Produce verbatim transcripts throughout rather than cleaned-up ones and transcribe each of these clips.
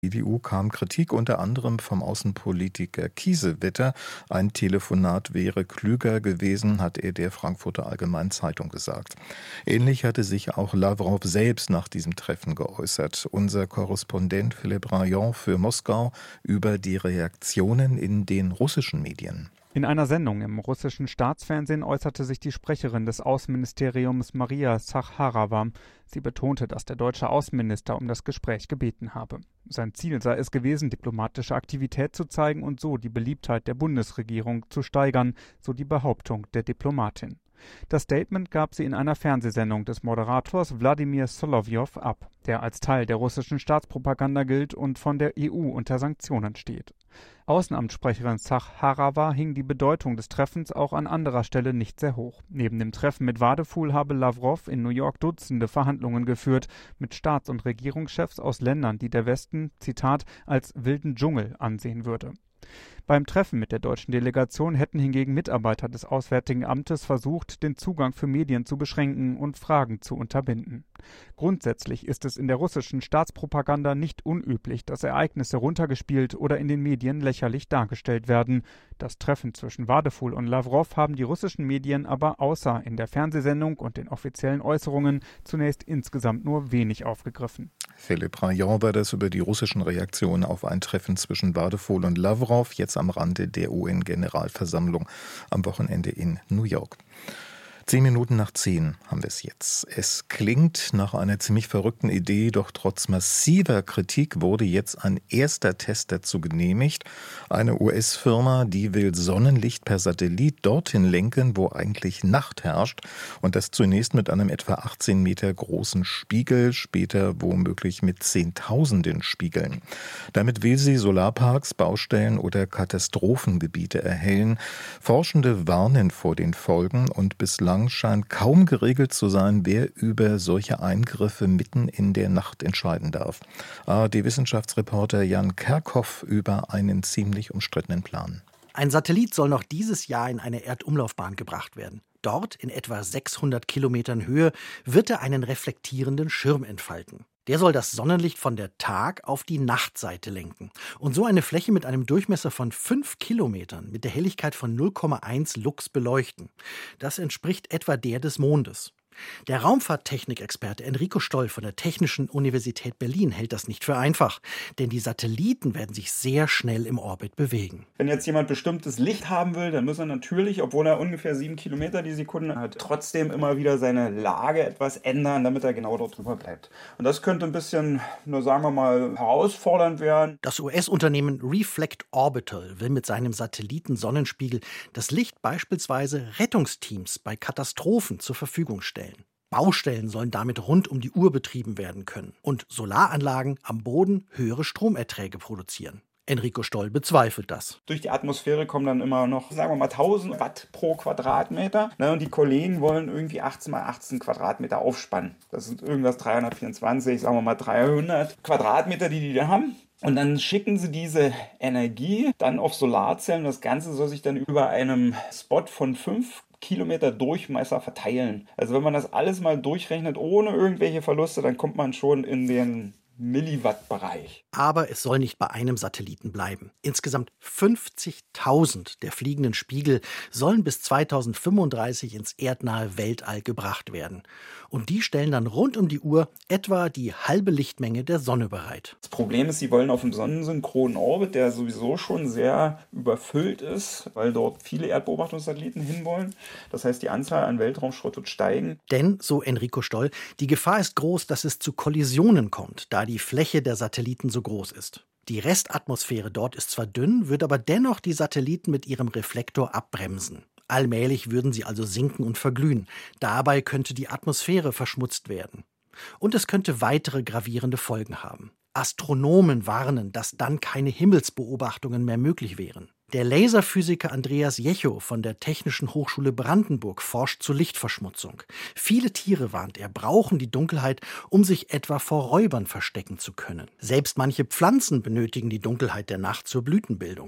C D U kam Kritik unter anderem vom Außenpolitiker Kiesewetter. Ein Telefonat wäre klüger gewesen, hat er der Frankfurter Allgemeinen Zeitung gesagt. Ähnlich hatte sich auch Lawrow selbst nach diesem Treffen geäußert. Unser Korrespondent Philipp Rayon für Moskau über die Reaktionen in den russischen Medien. In einer Sendung im russischen Staatsfernsehen äußerte sich die Sprecherin des Außenministeriums Maria Zacharowa. Sie betonte, dass der deutsche Außenminister um das Gespräch gebeten habe. Sein Ziel sei es gewesen, diplomatische Aktivität zu zeigen und so die Beliebtheit der Bundesregierung zu steigern, so die Behauptung der Diplomatin. Das Statement gab sie in einer Fernsehsendung des Moderators Wladimir Solowjow ab, der als Teil der russischen Staatspropaganda gilt und von der E U unter Sanktionen steht. Außenamtssprecherin Zacharowa hing die Bedeutung des Treffens auch an anderer Stelle nicht sehr hoch. Neben dem Treffen mit Wadephul habe Lawrow in New York Dutzende Verhandlungen geführt mit Staats- und Regierungschefs aus Ländern, die der Westen, Zitat, als wilden Dschungel ansehen würde. Beim Treffen mit der deutschen Delegation hätten hingegen Mitarbeiter des Auswärtigen Amtes versucht, den Zugang für Medien zu beschränken und Fragen zu unterbinden. Grundsätzlich ist es in der russischen Staatspropaganda nicht unüblich, dass Ereignisse runtergespielt oder in den Medien lächerlich dargestellt werden. Das Treffen zwischen Wadephul und Lawrow haben die russischen Medien aber außer in der Fernsehsendung und den offiziellen Äußerungen zunächst insgesamt nur wenig aufgegriffen. Philipp Rayon war das über die russischen Reaktionen auf ein Treffen zwischen Wadephul und Lawrow, jetzt am Rande der U N-Generalversammlung am Wochenende in New York. Zehn Minuten nach zehn haben wir es jetzt. Es klingt nach einer ziemlich verrückten Idee, doch trotz massiver Kritik wurde jetzt ein erster Test dazu genehmigt. Eine U S-Firma, die will Sonnenlicht per Satellit dorthin lenken, wo eigentlich Nacht herrscht. Und das zunächst mit einem etwa achtzehn Meter großen Spiegel, später womöglich mit Zehntausenden Spiegeln. Damit will sie Solarparks, Baustellen oder Katastrophengebiete erhellen. Forschende warnen vor den Folgen und bislang scheint kaum geregelt zu sein, wer über solche Eingriffe mitten in der Nacht entscheiden darf. A R D-Wissenschaftsreporter Jan Kerkhoff über einen ziemlich umstrittenen Plan. Ein Satellit soll noch dieses Jahr in eine Erdumlaufbahn gebracht werden. Dort, in etwa sechshundert Kilometern Höhe, wird er einen reflektierenden Schirm entfalten. Der soll das Sonnenlicht von der Tag- auf die Nachtseite lenken und so eine Fläche mit einem Durchmesser von fünf Kilometern mit der Helligkeit von null Komma eins Lux beleuchten. Das entspricht etwa der des Mondes. Der Raumfahrttechnikexperte Enrico Stoll von der Technischen Universität Berlin hält das nicht für einfach, denn die Satelliten werden sich sehr schnell im Orbit bewegen. Wenn jetzt jemand bestimmtes Licht haben will, dann muss er natürlich, obwohl er ungefähr sieben Kilometer die Sekunde hat, trotzdem immer wieder seine Lage etwas ändern, damit er genau dort drüber bleibt. Und das könnte ein bisschen, nur sagen wir mal, herausfordernd werden. Das U S-Unternehmen Reflect Orbital will mit seinem Satelliten Sonnenspiegel das Licht beispielsweise Rettungsteams bei Katastrophen zur Verfügung stellen. Baustellen sollen damit rund um die Uhr betrieben werden können und Solaranlagen am Boden höhere Stromerträge produzieren. Enrico Stoll bezweifelt das. Durch die Atmosphäre kommen dann immer noch, sagen wir mal, tausend Watt pro Quadratmeter. Und die Kollegen wollen irgendwie achtzehn mal achtzehn Quadratmeter aufspannen. Das sind irgendwas dreihundertvierundzwanzig, sagen wir mal dreihundert Quadratmeter, die die da haben. Und dann schicken sie diese Energie dann auf Solarzellen. Das Ganze soll sich dann über einem Spot von fünf Kilometer Durchmesser verteilen. Also wenn man das alles mal durchrechnet, ohne irgendwelche Verluste, dann kommt man schon in den Milliwatt-Bereich. Aber es soll nicht bei einem Satelliten bleiben. Insgesamt fünfzigtausend der fliegenden Spiegel sollen bis zweitausendfünfunddreißig ins erdnahe Weltall gebracht werden. Und die stellen dann rund um die Uhr etwa die halbe Lichtmenge der Sonne bereit. Das Problem ist, sie wollen auf dem sonnensynchronen Orbit, der sowieso schon sehr überfüllt ist, weil dort viele Erdbeobachtungssatelliten hinwollen. Das heißt, die Anzahl an Weltraumschrott wird steigen. Denn, so Enrico Stoll, die Gefahr ist groß, dass es zu Kollisionen kommt, da die Fläche der Satelliten so groß ist. Die Restatmosphäre dort ist zwar dünn, wird aber dennoch die Satelliten mit ihrem Reflektor abbremsen. Allmählich würden sie also sinken und verglühen. Dabei könnte die Atmosphäre verschmutzt werden. Und es könnte weitere gravierende Folgen haben. Astronomen warnen, dass dann keine Himmelsbeobachtungen mehr möglich wären. Der Laserphysiker Andreas Jecho von der Technischen Hochschule Brandenburg forscht zur Lichtverschmutzung. Viele Tiere, warnt er, brauchen die Dunkelheit, um sich etwa vor Räubern verstecken zu können. Selbst manche Pflanzen benötigen die Dunkelheit der Nacht zur Blütenbildung.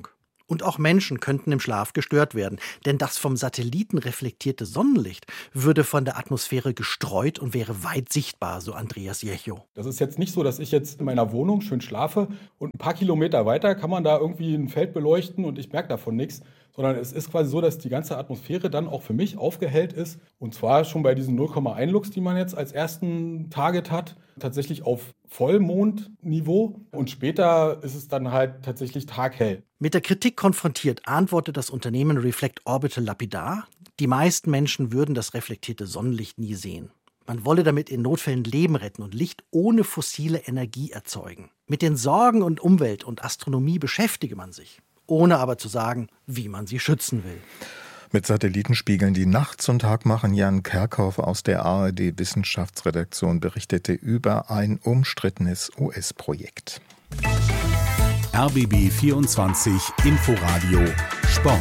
Und auch Menschen könnten im Schlaf gestört werden, denn das vom Satelliten reflektierte Sonnenlicht würde von der Atmosphäre gestreut und wäre weit sichtbar, so Andreas Jecho. Das ist jetzt nicht so, dass ich jetzt in meiner Wohnung schön schlafe und ein paar Kilometer weiter kann man da irgendwie ein Feld beleuchten und ich merke davon nichts, sondern es ist quasi so, dass die ganze Atmosphäre dann auch für mich aufgehellt ist. Und zwar schon bei diesen null Komma eins Lux, die man jetzt als ersten Target hat, tatsächlich auf Vollmondniveau. Und später ist es dann halt tatsächlich taghell. Mit der Kritik konfrontiert antwortet das Unternehmen Reflect Orbital lapidar: Die meisten Menschen würden das reflektierte Sonnenlicht nie sehen. Man wolle damit in Notfällen Leben retten und Licht ohne fossile Energie erzeugen. Mit den Sorgen um Umwelt und Astronomie beschäftige man sich, ohne aber zu sagen, wie man sie schützen will. Mit Satellitenspiegeln, die nachts und Tag machen, Jan Kerkhoff aus der A R D-Wissenschaftsredaktion berichtete über ein umstrittenes U S-Projekt. R B B vierundzwanzig Inforadio Sport.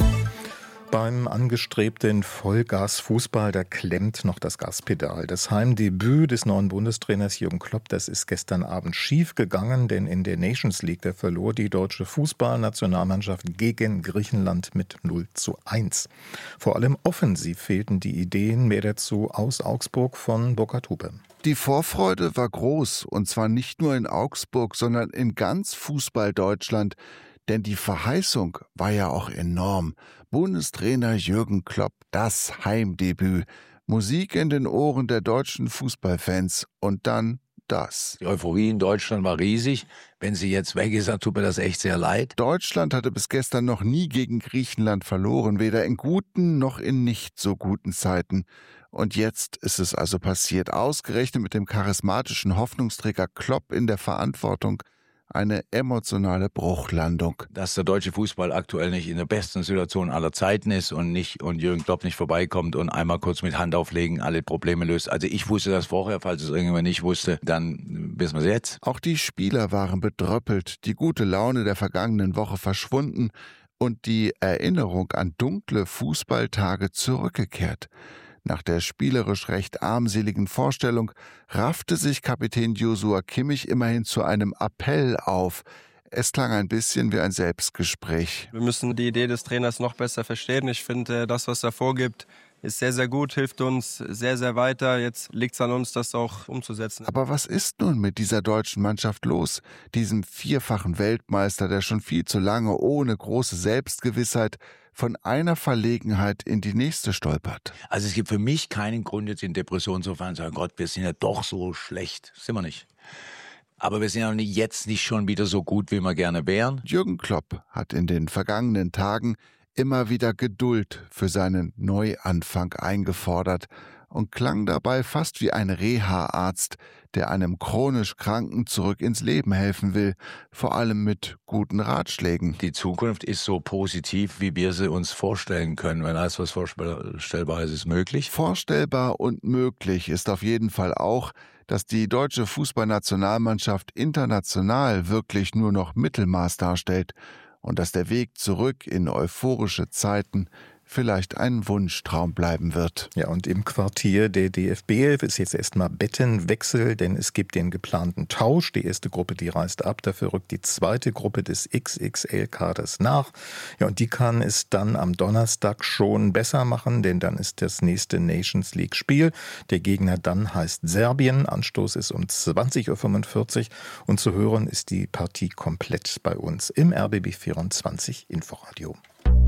Beim angestrebten Vollgas-Fußball, da klemmt noch das Gaspedal. Das Heimdebüt des neuen Bundestrainers Jürgen Klopp, das ist gestern Abend schief gegangen, denn in der Nations League, da verlor die deutsche Fußballnationalmannschaft gegen Griechenland mit null zu eins. Vor allem offensiv fehlten die Ideen, mehr dazu aus Augsburg von Burkhard Hupe. Die Vorfreude war groß, und zwar nicht nur in Augsburg, sondern in ganz Fußball-Deutschland. Denn die Verheißung war ja auch enorm. Bundestrainer Jürgen Klopp, das Heimdebüt. Musik in den Ohren der deutschen Fußballfans und dann das. Die Euphorie in Deutschland war riesig. Wenn sie jetzt weg ist, dann tut mir das echt sehr leid. Deutschland hatte bis gestern noch nie gegen Griechenland verloren, weder in guten noch in nicht so guten Zeiten. Und jetzt ist es also passiert, ausgerechnet mit dem charismatischen Hoffnungsträger Klopp in der Verantwortung. Eine emotionale Bruchlandung. Dass der deutsche Fußball aktuell nicht in der besten Situation aller Zeiten ist und nicht und Jürgen Klopp nicht vorbeikommt und einmal kurz mit Hand auflegen alle Probleme löst. Also ich wusste das vorher, falls es irgendjemand nicht wusste, dann wissen wir es jetzt. Auch die Spieler waren bedröppelt, die gute Laune der vergangenen Woche verschwunden und die Erinnerung an dunkle Fußballtage zurückgekehrt. Nach der spielerisch recht armseligen Vorstellung raffte sich Kapitän Joshua Kimmich immerhin zu einem Appell auf. Es klang ein bisschen wie ein Selbstgespräch. Wir müssen die Idee des Trainers noch besser verstehen. Ich finde, das, was er vorgibt, ist sehr, sehr gut, hilft uns sehr, sehr weiter. Jetzt liegt es an uns, das auch umzusetzen. Aber was ist nun mit dieser deutschen Mannschaft los? Diesem vierfachen Weltmeister, der schon viel zu lange ohne große Selbstgewissheit von einer Verlegenheit in die nächste stolpert. Also es gibt für mich keinen Grund, jetzt in Depression zu fahren und zu sagen, Gott, wir sind ja doch so schlecht. Sind wir nicht. Aber wir sind ja jetzt nicht schon wieder so gut, wie wir gerne wären. Jürgen Klopp hat in den vergangenen Tagen immer wieder Geduld für seinen Neuanfang eingefordert und klang dabei fast wie ein Reha-Arzt, der einem chronisch Kranken zurück ins Leben helfen will, vor allem mit guten Ratschlägen. Die Zukunft ist so positiv, wie wir sie uns vorstellen können. Wenn alles, was vorstellbar ist, ist möglich. Vorstellbar und möglich ist auf jeden Fall auch, dass die deutsche Fußballnationalmannschaft international wirklich nur noch Mittelmaß darstellt und dass der Weg zurück in euphorische Zeiten vielleicht ein Wunschtraum bleiben wird. Ja, und im Quartier der D F B elf ist jetzt erstmal Bettenwechsel, denn es gibt den geplanten Tausch. Die erste Gruppe, die reist ab, dafür rückt die zweite Gruppe des X X L-Kaders nach. Ja, und die kann es dann am Donnerstag schon besser machen, denn dann ist das nächste Nations League-Spiel. Der Gegner dann heißt Serbien. Anstoß ist um zwanzig Uhr fünfundvierzig und zu hören ist die Partie komplett bei uns im R B B vierundzwanzig Inforadio.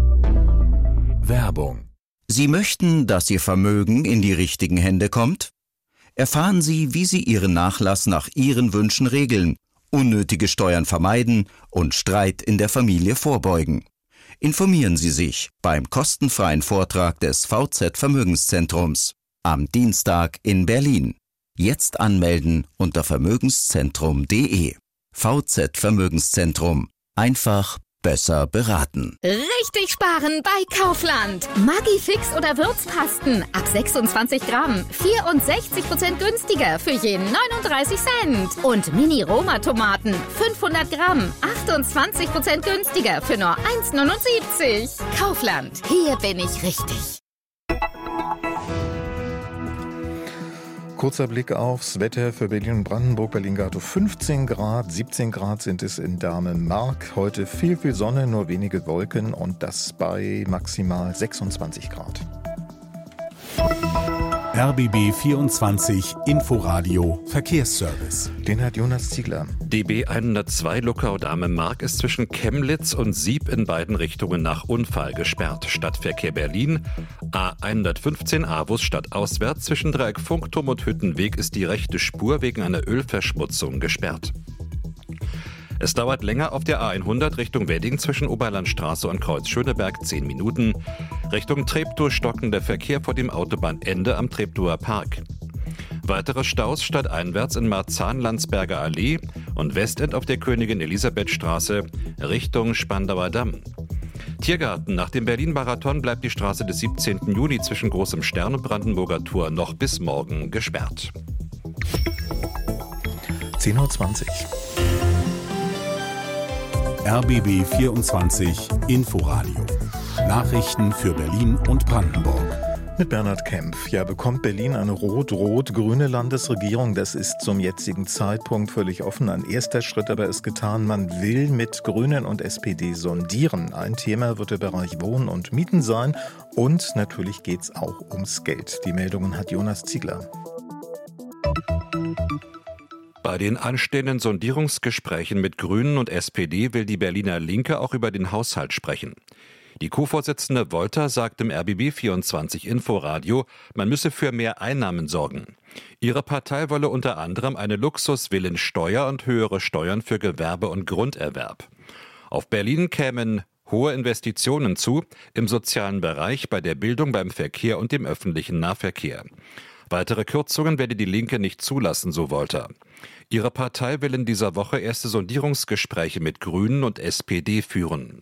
Werbung. Sie möchten, dass Ihr Vermögen in die richtigen Hände kommt? Erfahren Sie, wie Sie Ihren Nachlass nach Ihren Wünschen regeln, unnötige Steuern vermeiden und Streit in der Familie vorbeugen. Informieren Sie sich beim kostenfreien Vortrag des V Z Vermögenszentrums am Dienstag in Berlin. Jetzt anmelden unter vermögenszentrum punkt de. V Z Vermögenszentrum. Einfach besser beraten. Richtig sparen bei Kaufland. Maggi-Fix oder Würzpasten ab sechsundzwanzig Gramm. vierundsechzig Prozent günstiger für je neununddreißig Cent. Und Mini-Roma-Tomaten fünfhundert Gramm. achtundzwanzig Prozent günstiger für nur eins neunundsiebzig. Kaufland. Hier bin ich richtig. Kurzer Blick aufs Wetter für Berlin und Brandenburg. Berlin-Gatow fünfzehn Grad, siebzehn Grad sind es in Dahmen-Mark. Heute viel, viel Sonne, nur wenige Wolken und das bei maximal sechsundzwanzig Grad. R B B vierundzwanzig Inforadio Verkehrsservice. Den hat Jonas Ziegler. Die B hundertzwei Luckau-Dahmen-Mark ist zwischen Chemnitz und Sieb in beiden Richtungen nach Unfall gesperrt. Stadtverkehr Berlin. A hundertfünfzehn Avus stadtauswärts zwischen Dreieck Funkturm und Hüttenweg ist die rechte Spur wegen einer Ölverschmutzung gesperrt. Es dauert länger auf der A hundert Richtung Wedding zwischen Oberlandstraße und Kreuz Schöneberg zehn Minuten. Richtung Treptow stockender Verkehr vor dem Autobahnende am Treptower Park. Weitere Staus stadteinwärts in Marzahn-Landsberger Allee und Westend auf der Königin-Elisabeth-Straße Richtung Spandauer Damm. Tiergarten. Nach dem Berlin-Marathon bleibt die Straße des siebzehnten Juni zwischen Großem Stern und Brandenburger Tor noch bis morgen gesperrt. zehn Uhr zwanzig. R B B vierundzwanzig Inforadio. Nachrichten für Berlin und Brandenburg. Mit Bernhard Kempf. Ja, bekommt Berlin eine rot-rot-grüne Landesregierung? Das ist zum jetzigen Zeitpunkt völlig offen. Ein erster Schritt aber ist getan. Man will mit Grünen und S P D sondieren. Ein Thema wird der Bereich Wohnen und Mieten sein. Und natürlich geht es auch ums Geld. Die Meldungen hat Jonas Ziegler. Bei den anstehenden Sondierungsgesprächen mit Grünen und S P D will die Berliner Linke auch über den Haushalt sprechen. Die Co-Vorsitzende Wolter sagt im R B B vierundzwanzig Inforadio, man müsse für mehr Einnahmen sorgen. Ihre Partei wolle unter anderem eine Luxusvillensteuer und höhere Steuern für Gewerbe und Grunderwerb. Auf Berlin kämen hohe Investitionen zu, im sozialen Bereich, bei der Bildung, beim Verkehr und dem öffentlichen Nahverkehr. Weitere Kürzungen werde die Linke nicht zulassen, so Wolter. Ihre Partei will in dieser Woche erste Sondierungsgespräche mit Grünen und S P D führen.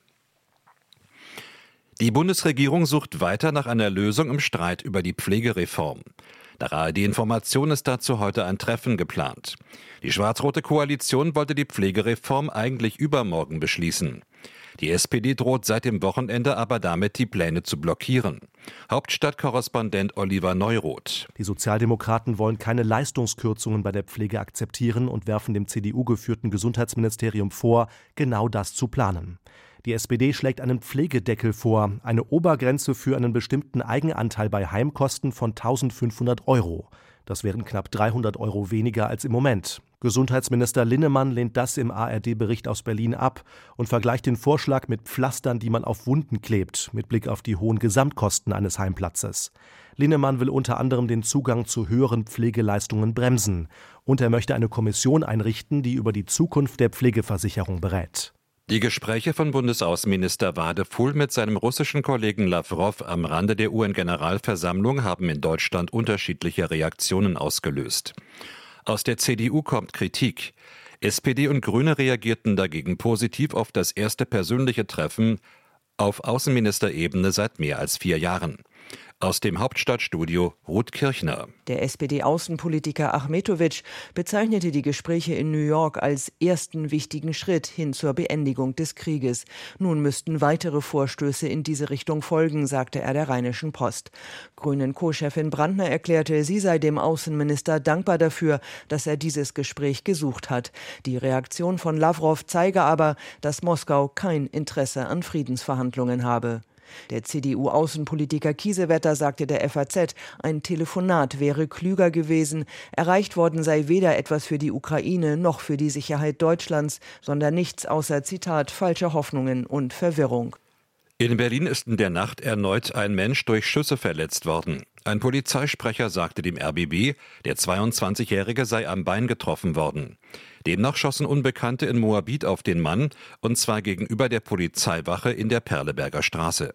Die Bundesregierung sucht weiter nach einer Lösung im Streit über die Pflegereform. Nach A R D-Information ist dazu heute ein Treffen geplant. Die schwarz-rote Koalition wollte die Pflegereform eigentlich übermorgen beschließen. Die S P D droht seit dem Wochenende aber damit, die Pläne zu blockieren. Hauptstadtkorrespondent Oliver Neuroth. Die Sozialdemokraten wollen keine Leistungskürzungen bei der Pflege akzeptieren und werfen dem C D U-geführten Gesundheitsministerium vor, genau das zu planen. Die S P D schlägt einen Pflegedeckel vor, eine Obergrenze für einen bestimmten Eigenanteil bei Heimkosten von eintausendfünfhundert Euro. Das wären knapp dreihundert Euro weniger als im Moment. Gesundheitsminister Linnemann lehnt das im A R D-Bericht aus Berlin ab und vergleicht den Vorschlag mit Pflastern, die man auf Wunden klebt, mit Blick auf die hohen Gesamtkosten eines Heimplatzes. Linnemann will unter anderem den Zugang zu höheren Pflegeleistungen bremsen. Und er möchte eine Kommission einrichten, die über die Zukunft der Pflegeversicherung berät. Die Gespräche von Bundesaußenminister Wadefuhl mit seinem russischen Kollegen Lawrow am Rande der U N-Generalversammlung haben in Deutschland unterschiedliche Reaktionen ausgelöst. Aus der C D U kommt Kritik. S P D und Grüne reagierten dagegen positiv auf das erste persönliche Treffen auf Außenministerebene seit mehr als vier Jahren. Aus dem Hauptstadtstudio Ruth Kirchner. Der S P D-Außenpolitiker Achmetovic bezeichnete die Gespräche in New York als ersten wichtigen Schritt hin zur Beendigung des Krieges. Nun müssten weitere Vorstöße in diese Richtung folgen, sagte er der Rheinischen Post. Grünen-Co-Chefin Brandner erklärte, sie sei dem Außenminister dankbar dafür, dass er dieses Gespräch gesucht hat. Die Reaktion von Lawrow zeige aber, dass Moskau kein Interesse an Friedensverhandlungen habe. Der C D U-Außenpolitiker Kiesewetter sagte der F A Z, ein Telefonat wäre klüger gewesen. Erreicht worden sei weder etwas für die Ukraine noch für die Sicherheit Deutschlands, sondern nichts außer, Zitat, falsche Hoffnungen und Verwirrung. In Berlin ist in der Nacht erneut ein Mensch durch Schüsse verletzt worden. Ein Polizeisprecher sagte dem R B B, der zweiundzwanzigjährige sei am Bein getroffen worden. Demnach schossen Unbekannte in Moabit auf den Mann, und zwar gegenüber der Polizeiwache in der Perleberger Straße.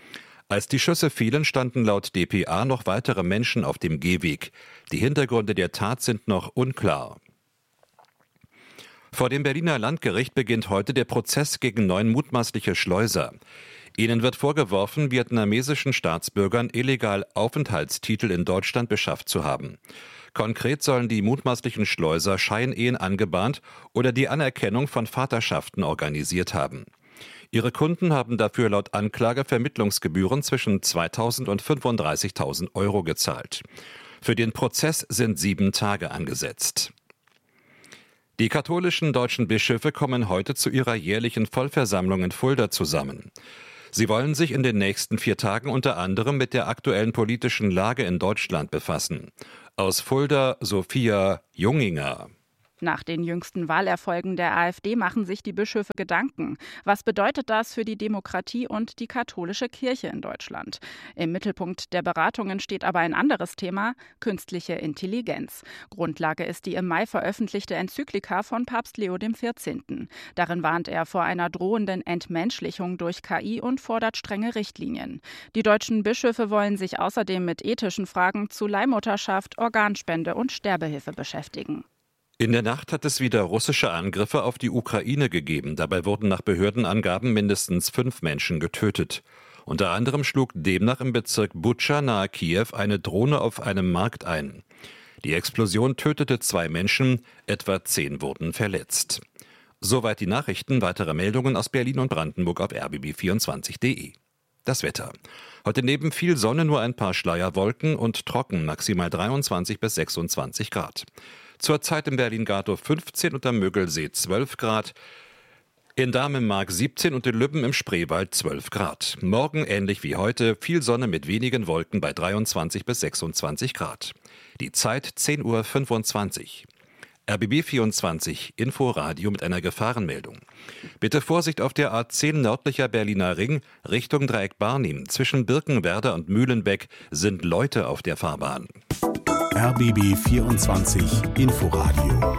Als die Schüsse fielen, standen laut D P A noch weitere Menschen auf dem Gehweg. Die Hintergründe der Tat sind noch unklar. Vor dem Berliner Landgericht beginnt heute der Prozess gegen neun mutmaßliche Schleuser. Ihnen wird vorgeworfen, vietnamesischen Staatsbürgern illegal Aufenthaltstitel in Deutschland beschafft zu haben. Konkret sollen die mutmaßlichen Schleuser Scheinehen angebahnt oder die Anerkennung von Vaterschaften organisiert haben. Ihre Kunden haben dafür laut Anklage Vermittlungsgebühren zwischen zweitausend und fünfunddreißigtausend Euro gezahlt. Für den Prozess sind sieben Tage angesetzt. Die katholischen deutschen Bischöfe kommen heute zu ihrer jährlichen Vollversammlung in Fulda zusammen. Sie wollen sich in den nächsten vier Tagen unter anderem mit der aktuellen politischen Lage in Deutschland befassen. Aus Fulda Sophia Junginger. Nach den jüngsten Wahlerfolgen der AfD machen sich die Bischöfe Gedanken. Was bedeutet das für die Demokratie und die katholische Kirche in Deutschland? Im Mittelpunkt der Beratungen steht aber ein anderes Thema, künstliche Intelligenz. Grundlage ist die im Mai veröffentlichte Enzyklika von Papst Leo der vierzehnte. Darin warnt er vor einer drohenden Entmenschlichung durch K I und fordert strenge Richtlinien. Die deutschen Bischöfe wollen sich außerdem mit ethischen Fragen zu Leihmutterschaft, Organspende und Sterbehilfe beschäftigen. In der Nacht hat es wieder russische Angriffe auf die Ukraine gegeben. Dabei wurden nach Behördenangaben mindestens fünf Menschen getötet. Unter anderem schlug demnach im Bezirk Butscha nahe Kiew eine Drohne auf einem Markt ein. Die Explosion tötete zwei Menschen, etwa zehn wurden verletzt. Soweit die Nachrichten. Weitere Meldungen aus Berlin und Brandenburg auf r b b vierundzwanzig punkt d e. Das Wetter. Heute neben viel Sonne nur ein paar Schleierwolken und trocken, maximal dreiundzwanzig bis sechsundzwanzig Grad. Zurzeit in Berlin-Gatow fünfzehn und am Müggelsee zwölf Grad, in Dahmenmark siebzehn und in Lübben im Spreewald zwölf Grad. Morgen ähnlich wie heute, viel Sonne mit wenigen Wolken bei dreiundzwanzig bis sechsundzwanzig Grad. Die Zeit zehn Uhr fünfundzwanzig. R B B vierundzwanzig, Inforadio mit einer Gefahrenmeldung. Bitte Vorsicht auf der A zehn nördlicher Berliner Ring Richtung Dreieck Barnim. Zwischen Birkenwerder und Mühlenbeck sind Leute auf der Fahrbahn. R B B vierundzwanzig, Inforadio.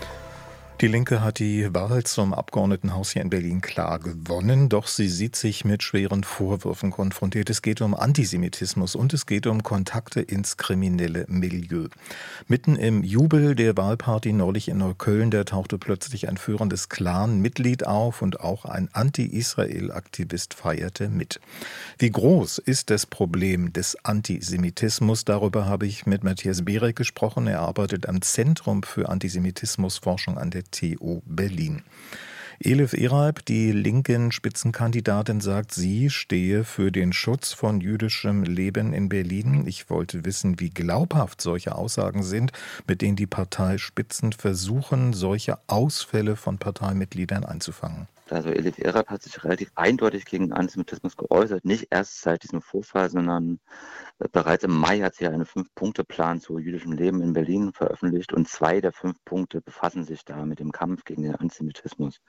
Die Linke hat die Wahl zum Abgeordnetenhaus hier in Berlin klar gewonnen, doch sie sieht sich mit schweren Vorwürfen konfrontiert. Es geht um Antisemitismus und es geht um Kontakte ins kriminelle Milieu. Mitten im Jubel der Wahlparty neulich in Neukölln, da tauchte plötzlich ein führendes Clan-Mitglied auf und auch ein Anti-Israel-Aktivist feierte mit. Wie groß ist das Problem des Antisemitismus? Darüber habe ich mit Matthias Berek gesprochen. Er arbeitet am Zentrum für Antisemitismusforschung an der T U Berlin. Elif Eralp, die linken Spitzenkandidatin, sagt, sie stehe für den Schutz von jüdischem Leben in Berlin. Ich wollte wissen, wie glaubhaft solche Aussagen sind, mit denen die Parteispitzen versuchen, solche Ausfälle von Parteimitgliedern einzufangen. Also Elif Eralp hat sich relativ eindeutig gegen Antisemitismus geäußert, nicht erst seit diesem Vorfall, sondern bereits im Mai hat sie einen Fünf-Punkte-Plan zu jüdischem Leben in Berlin veröffentlicht und zwei der fünf Punkte befassen sich da mit dem Kampf gegen den Antisemitismus.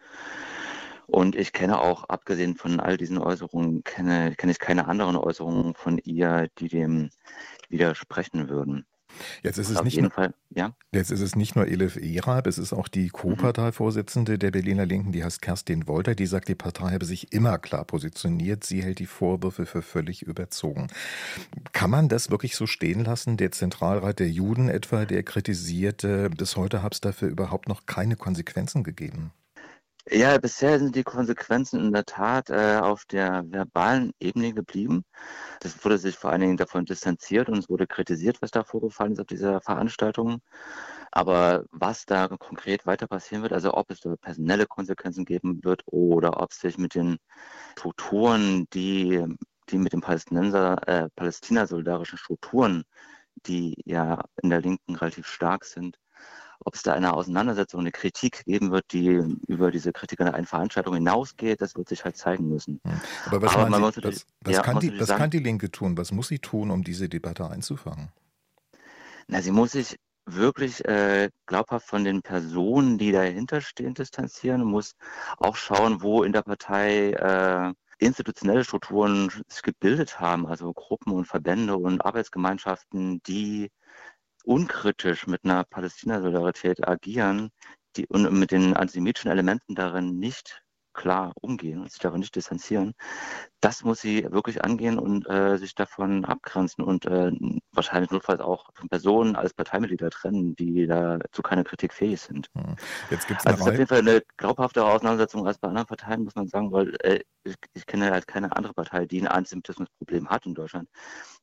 Und ich kenne auch, abgesehen von all diesen Äußerungen, kenne, kenne ich keine anderen Äußerungen von ihr, die dem widersprechen würden. Jetzt ist, es Auf nicht jeden nur, Fall, ja. jetzt ist es nicht nur Elif Eralp, es ist auch die Co-Parteivorsitzende der Berliner Linken, die heißt Kerstin Wolter, die sagt, die Partei habe sich immer klar positioniert. Sie hält die Vorwürfe für völlig überzogen. Kann man das wirklich so stehen lassen? Der Zentralrat der Juden etwa, der kritisierte, bis heute habe es dafür überhaupt noch keine Konsequenzen gegeben. Ja, bisher sind die Konsequenzen in der Tat äh, auf der verbalen Ebene geblieben. Das wurde sich vor allen Dingen davon distanziert und es wurde kritisiert, was da vorgefallen ist auf dieser Veranstaltung. Aber was da konkret weiter passieren wird, also ob es da personelle Konsequenzen geben wird oder ob sich mit den Strukturen, die, die mit den Palästinenser, äh, Palästina-solidarischen Strukturen, die ja in der Linken relativ stark sind, ob es da eine Auseinandersetzung, eine Kritik geben wird, die über diese Kritik an einer Veranstaltung hinausgeht, das wird sich halt zeigen müssen. Aber was, Aber man Sie, muss was, was, ja, kann, muss die, was sagen, kann die Linke tun? Was muss sie tun, um diese Debatte einzufangen? Na, sie muss sich wirklich äh, glaubhaft von den Personen, die dahinter stehen, distanzieren, muss auch schauen, wo in der Partei äh, institutionelle Strukturen sich gebildet haben, also Gruppen und Verbände und Arbeitsgemeinschaften, die unkritisch mit einer Palästina-Solidarität agieren, die und mit den antisemitischen Elementen darin nicht klar umgehen und sich davon nicht distanzieren. Das muss sie wirklich angehen und äh, sich davon abgrenzen und äh, wahrscheinlich notfalls auch von Personen als Parteimitglieder trennen, die da zu keiner Kritik fähig sind. Jetzt gibt's also es ist auf jeden Fall eine glaubhaftere Auseinandersetzung als bei anderen Parteien, muss man sagen, weil äh, ich, ich kenne halt keine andere Partei, die ein Antisemitismusproblem hat in Deutschland,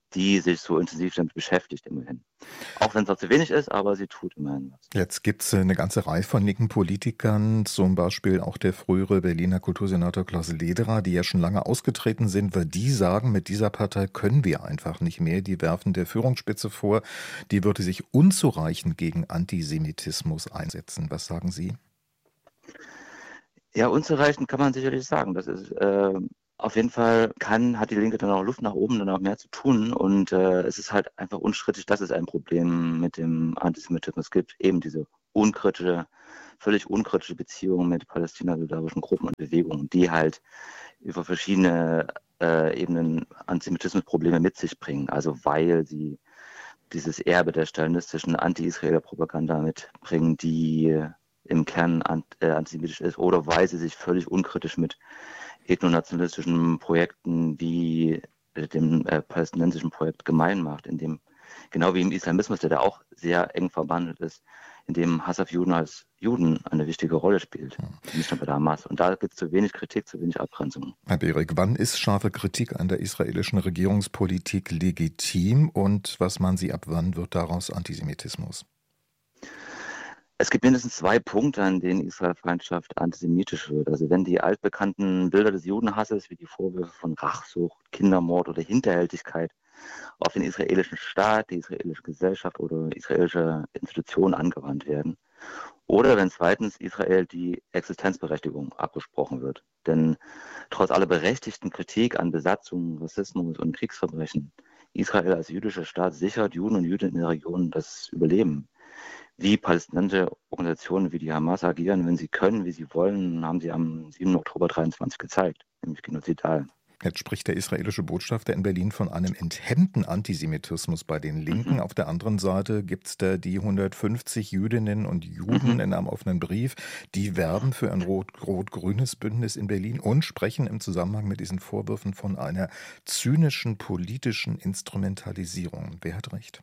die sich so intensiv damit beschäftigt, immerhin. Auch wenn es noch zu wenig ist, aber sie tut immerhin was. Jetzt gibt es eine ganze Reihe von linken Politikern, zum Beispiel auch der frühere Berliner Kultursenator Klaus Lederer, die ja schon lange ausgetreten sind, weil die sagen, mit dieser Partei können wir einfach nicht mehr. Die werfen der Führungsspitze vor, die würde sich unzureichend gegen Antisemitismus einsetzen. Was sagen Sie? Ja, unzureichend kann man sicherlich sagen. Das ist äh, auf jeden Fall kann, hat die Linke dann auch Luft nach oben, dann auch mehr zu tun. Und äh, es ist halt einfach unstrittig, dass es ein Problem mit dem Antisemitismus gibt. Eben diese unkritische, völlig unkritische Beziehung mit palästinensischen Gruppen und Bewegungen, die halt über verschiedene äh, Ebenen Antisemitismusprobleme mit sich bringen. Also weil sie dieses Erbe der stalinistischen Anti-Israeler Propaganda mitbringen, die im Kern antisemitisch ist, oder weil sie sich völlig unkritisch mit ethnonationalistischen Projekten wie dem äh, palästinensischen Projekt gemein macht, in dem, genau wie im Islamismus, der da auch sehr eng verbandelt ist, in dem Hass auf Juden als Juden eine wichtige Rolle spielt, nicht nur bei der Hamas. Und da gibt es zu wenig Kritik, zu wenig Abgrenzung. Herr Berik, wann ist scharfe Kritik an der israelischen Regierungspolitik legitim und was meinen Sie, ab wann wird daraus Antisemitismus? Es gibt mindestens zwei Punkte, an denen Israelfeindschaft antisemitisch wird. Also wenn die altbekannten Bilder des Judenhasses, wie die Vorwürfe von Rachsucht, Kindermord oder Hinterhältigkeit auf den israelischen Staat, die israelische Gesellschaft oder israelische Institutionen angewandt werden. Oder wenn zweitens Israel die Existenzberechtigung abgesprochen wird. Denn trotz aller berechtigten Kritik an Besatzung, Rassismus und Kriegsverbrechen, Israel als jüdischer Staat sichert Juden und Jüdinnen in der Region das Überleben. Wie palästinensische Organisationen wie die Hamas agieren, wenn sie können, wie sie wollen, haben sie am siebten Oktober dreiundzwanzig gezeigt, nämlich genozidal. Jetzt spricht der israelische Botschafter in Berlin von einem enthemmten Antisemitismus bei den Linken. Mhm. Auf der anderen Seite gibt es da die hundertfünfzig Jüdinnen und Juden mhm. in einem offenen Brief, die werben für ein rot- rot-grünes Bündnis in Berlin und sprechen im Zusammenhang mit diesen Vorwürfen von einer zynischen politischen Instrumentalisierung. Wer hat recht?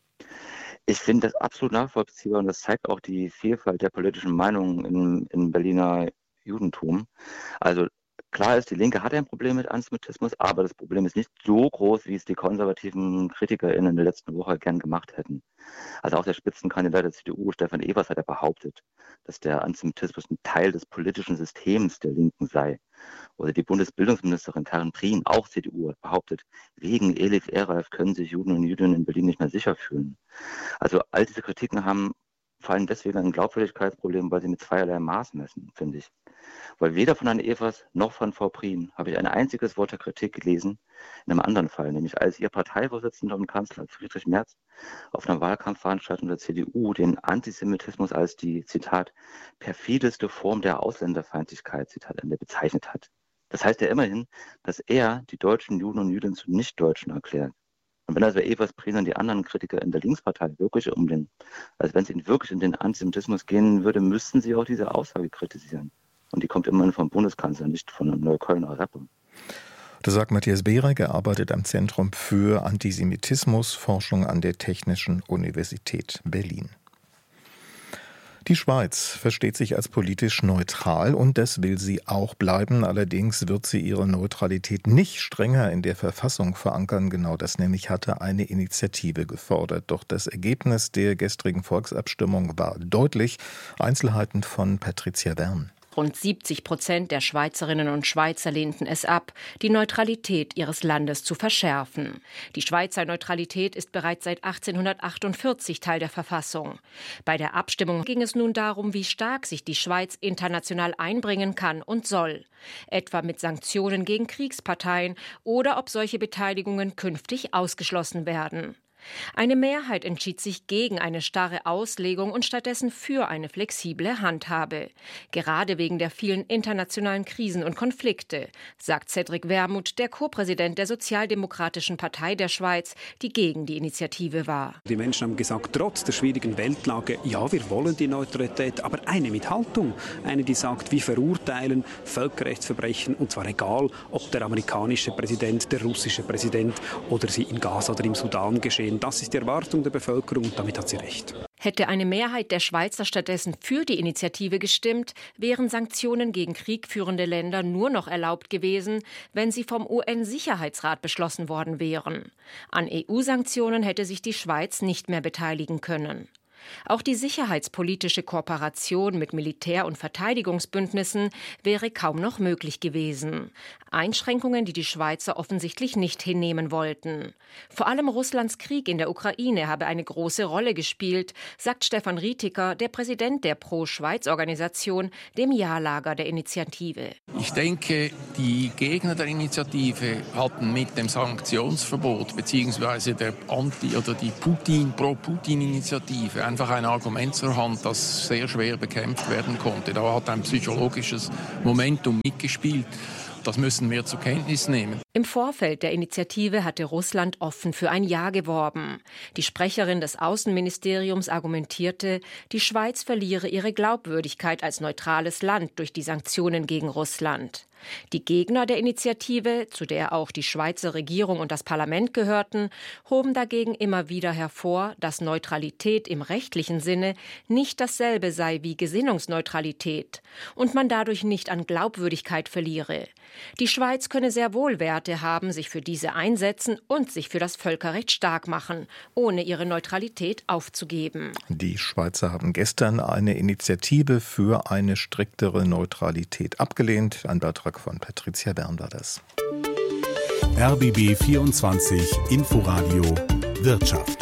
Ich finde das absolut nachvollziehbar und das zeigt auch die Vielfalt der politischen Meinungen im, im Berliner Judentum. Also klar ist, die Linke hat ein Problem mit Antisemitismus, aber das Problem ist nicht so groß, wie es die konservativen KritikerInnen in der letzten Woche gern gemacht hätten. Also auch der Spitzenkandidat der C D U, Stefan Evers, hat ja behauptet, dass der Antisemitismus ein Teil des politischen Systems der Linken sei. Oder die Bundesbildungsministerin Karin Prien, auch C D U, hat behauptet, wegen Elif Eref können sich Juden und Jüdinnen in Berlin nicht mehr sicher fühlen. Also all diese Kritiken haben vor allem deswegen ein Glaubwürdigkeitsproblem, weil sie mit zweierlei Maß messen, finde ich. Weil weder von Herrn Evers noch von Frau Prien habe ich ein einziges Wort der Kritik gelesen in einem anderen Fall, nämlich als ihr Parteivorsitzender und Kanzler Friedrich Merz auf einer Wahlkampfveranstaltung der C D U den Antisemitismus als die, Zitat, perfideste Form der Ausländerfeindlichkeit, Zitat Ende, bezeichnet hat. Das heißt ja immerhin, dass er die deutschen Juden und Jüdinnen zu Nichtdeutschen erklärt. Und wenn also Evers, Prien und die anderen Kritiker in der Linkspartei wirklich um den, also wenn es ihnen wirklich um den Antisemitismus gehen würde, müssten sie auch diese Aussage kritisieren. Und die kommt immerhin vom Bundeskanzler, nicht von einem Neuköllner Rapper. Das sagt Matthias Berik, er arbeitet am Zentrum für Antisemitismusforschung an der Technischen Universität Berlin. Die Schweiz versteht sich als politisch neutral und das will sie auch bleiben. Allerdings wird sie ihre Neutralität nicht strenger in der Verfassung verankern. Genau das nämlich hatte eine Initiative gefordert. Doch das Ergebnis der gestrigen Volksabstimmung war deutlich. Einzelheiten von Patricia Wern. Rund siebzig Prozent der Schweizerinnen und Schweizer lehnten es ab, die Neutralität ihres Landes zu verschärfen. Die Schweizer Neutralität ist bereits seit achtzehnhundertachtundvierzig Teil der Verfassung. Bei der Abstimmung ging es nun darum, wie stark sich die Schweiz international einbringen kann und soll. Etwa mit Sanktionen gegen Kriegsparteien oder ob solche Beteiligungen künftig ausgeschlossen werden. Eine Mehrheit entschied sich gegen eine starre Auslegung und stattdessen für eine flexible Handhabe. Gerade wegen der vielen internationalen Krisen und Konflikte, sagt Cedric Wermuth, der Co-Präsident der Sozialdemokratischen Partei der Schweiz, die gegen die Initiative war. Die Menschen haben gesagt, trotz der schwierigen Weltlage, ja, wir wollen die Neutralität, aber eine mit Haltung. Eine, die sagt, wir verurteilen Völkerrechtsverbrechen, und zwar egal, ob der amerikanische Präsident, der russische Präsident oder sie in Gaza oder im Sudan geschehen. drehen. Das ist die Erwartung der Bevölkerung und damit hat sie recht. Hätte eine Mehrheit der Schweizer stattdessen für die Initiative gestimmt, wären Sanktionen gegen kriegführende Länder nur noch erlaubt gewesen, wenn sie vom U N-Sicherheitsrat beschlossen worden wären. An E U-Sanktionen hätte sich die Schweiz nicht mehr beteiligen können. Auch die sicherheitspolitische Kooperation mit Militär- und Verteidigungsbündnissen wäre kaum noch möglich gewesen. Einschränkungen, die die Schweizer offensichtlich nicht hinnehmen wollten. Vor allem Russlands Krieg in der Ukraine habe eine große Rolle gespielt, sagt Stefan Rietiker, der Präsident der Pro-Schweiz-Organisation, dem Ja-Lager der Initiative. Ich denke, die Gegner der Initiative hatten mit dem Sanktionsverbot bzw. der Anti- oder die Putin, Pro-Putin-Initiative einfach ein Argument zur Hand, das sehr schwer bekämpft werden konnte. Da hat ein psychologisches Momentum mitgespielt. Das müssen wir zur Kenntnis nehmen. Im Vorfeld der Initiative hatte Russland offen für ein Ja geworben. Die Sprecherin des Außenministeriums argumentierte, die Schweiz verliere ihre Glaubwürdigkeit als neutrales Land durch die Sanktionen gegen Russland. Die Gegner der Initiative, zu der auch die Schweizer Regierung und das Parlament gehörten, hoben dagegen immer wieder hervor, dass Neutralität im rechtlichen Sinne nicht dasselbe sei wie Gesinnungsneutralität und man dadurch nicht an Glaubwürdigkeit verliere. Die Schweiz könne sehr wohl Werte haben, sich für diese einsetzen und sich für das Völkerrecht stark machen, ohne ihre Neutralität aufzugeben. Die Schweizer haben gestern eine Initiative für eine striktere Neutralität abgelehnt. Ein Beitrag von Patricia Bern war das. R B B vierundzwanzig Inforadio Wirtschaft.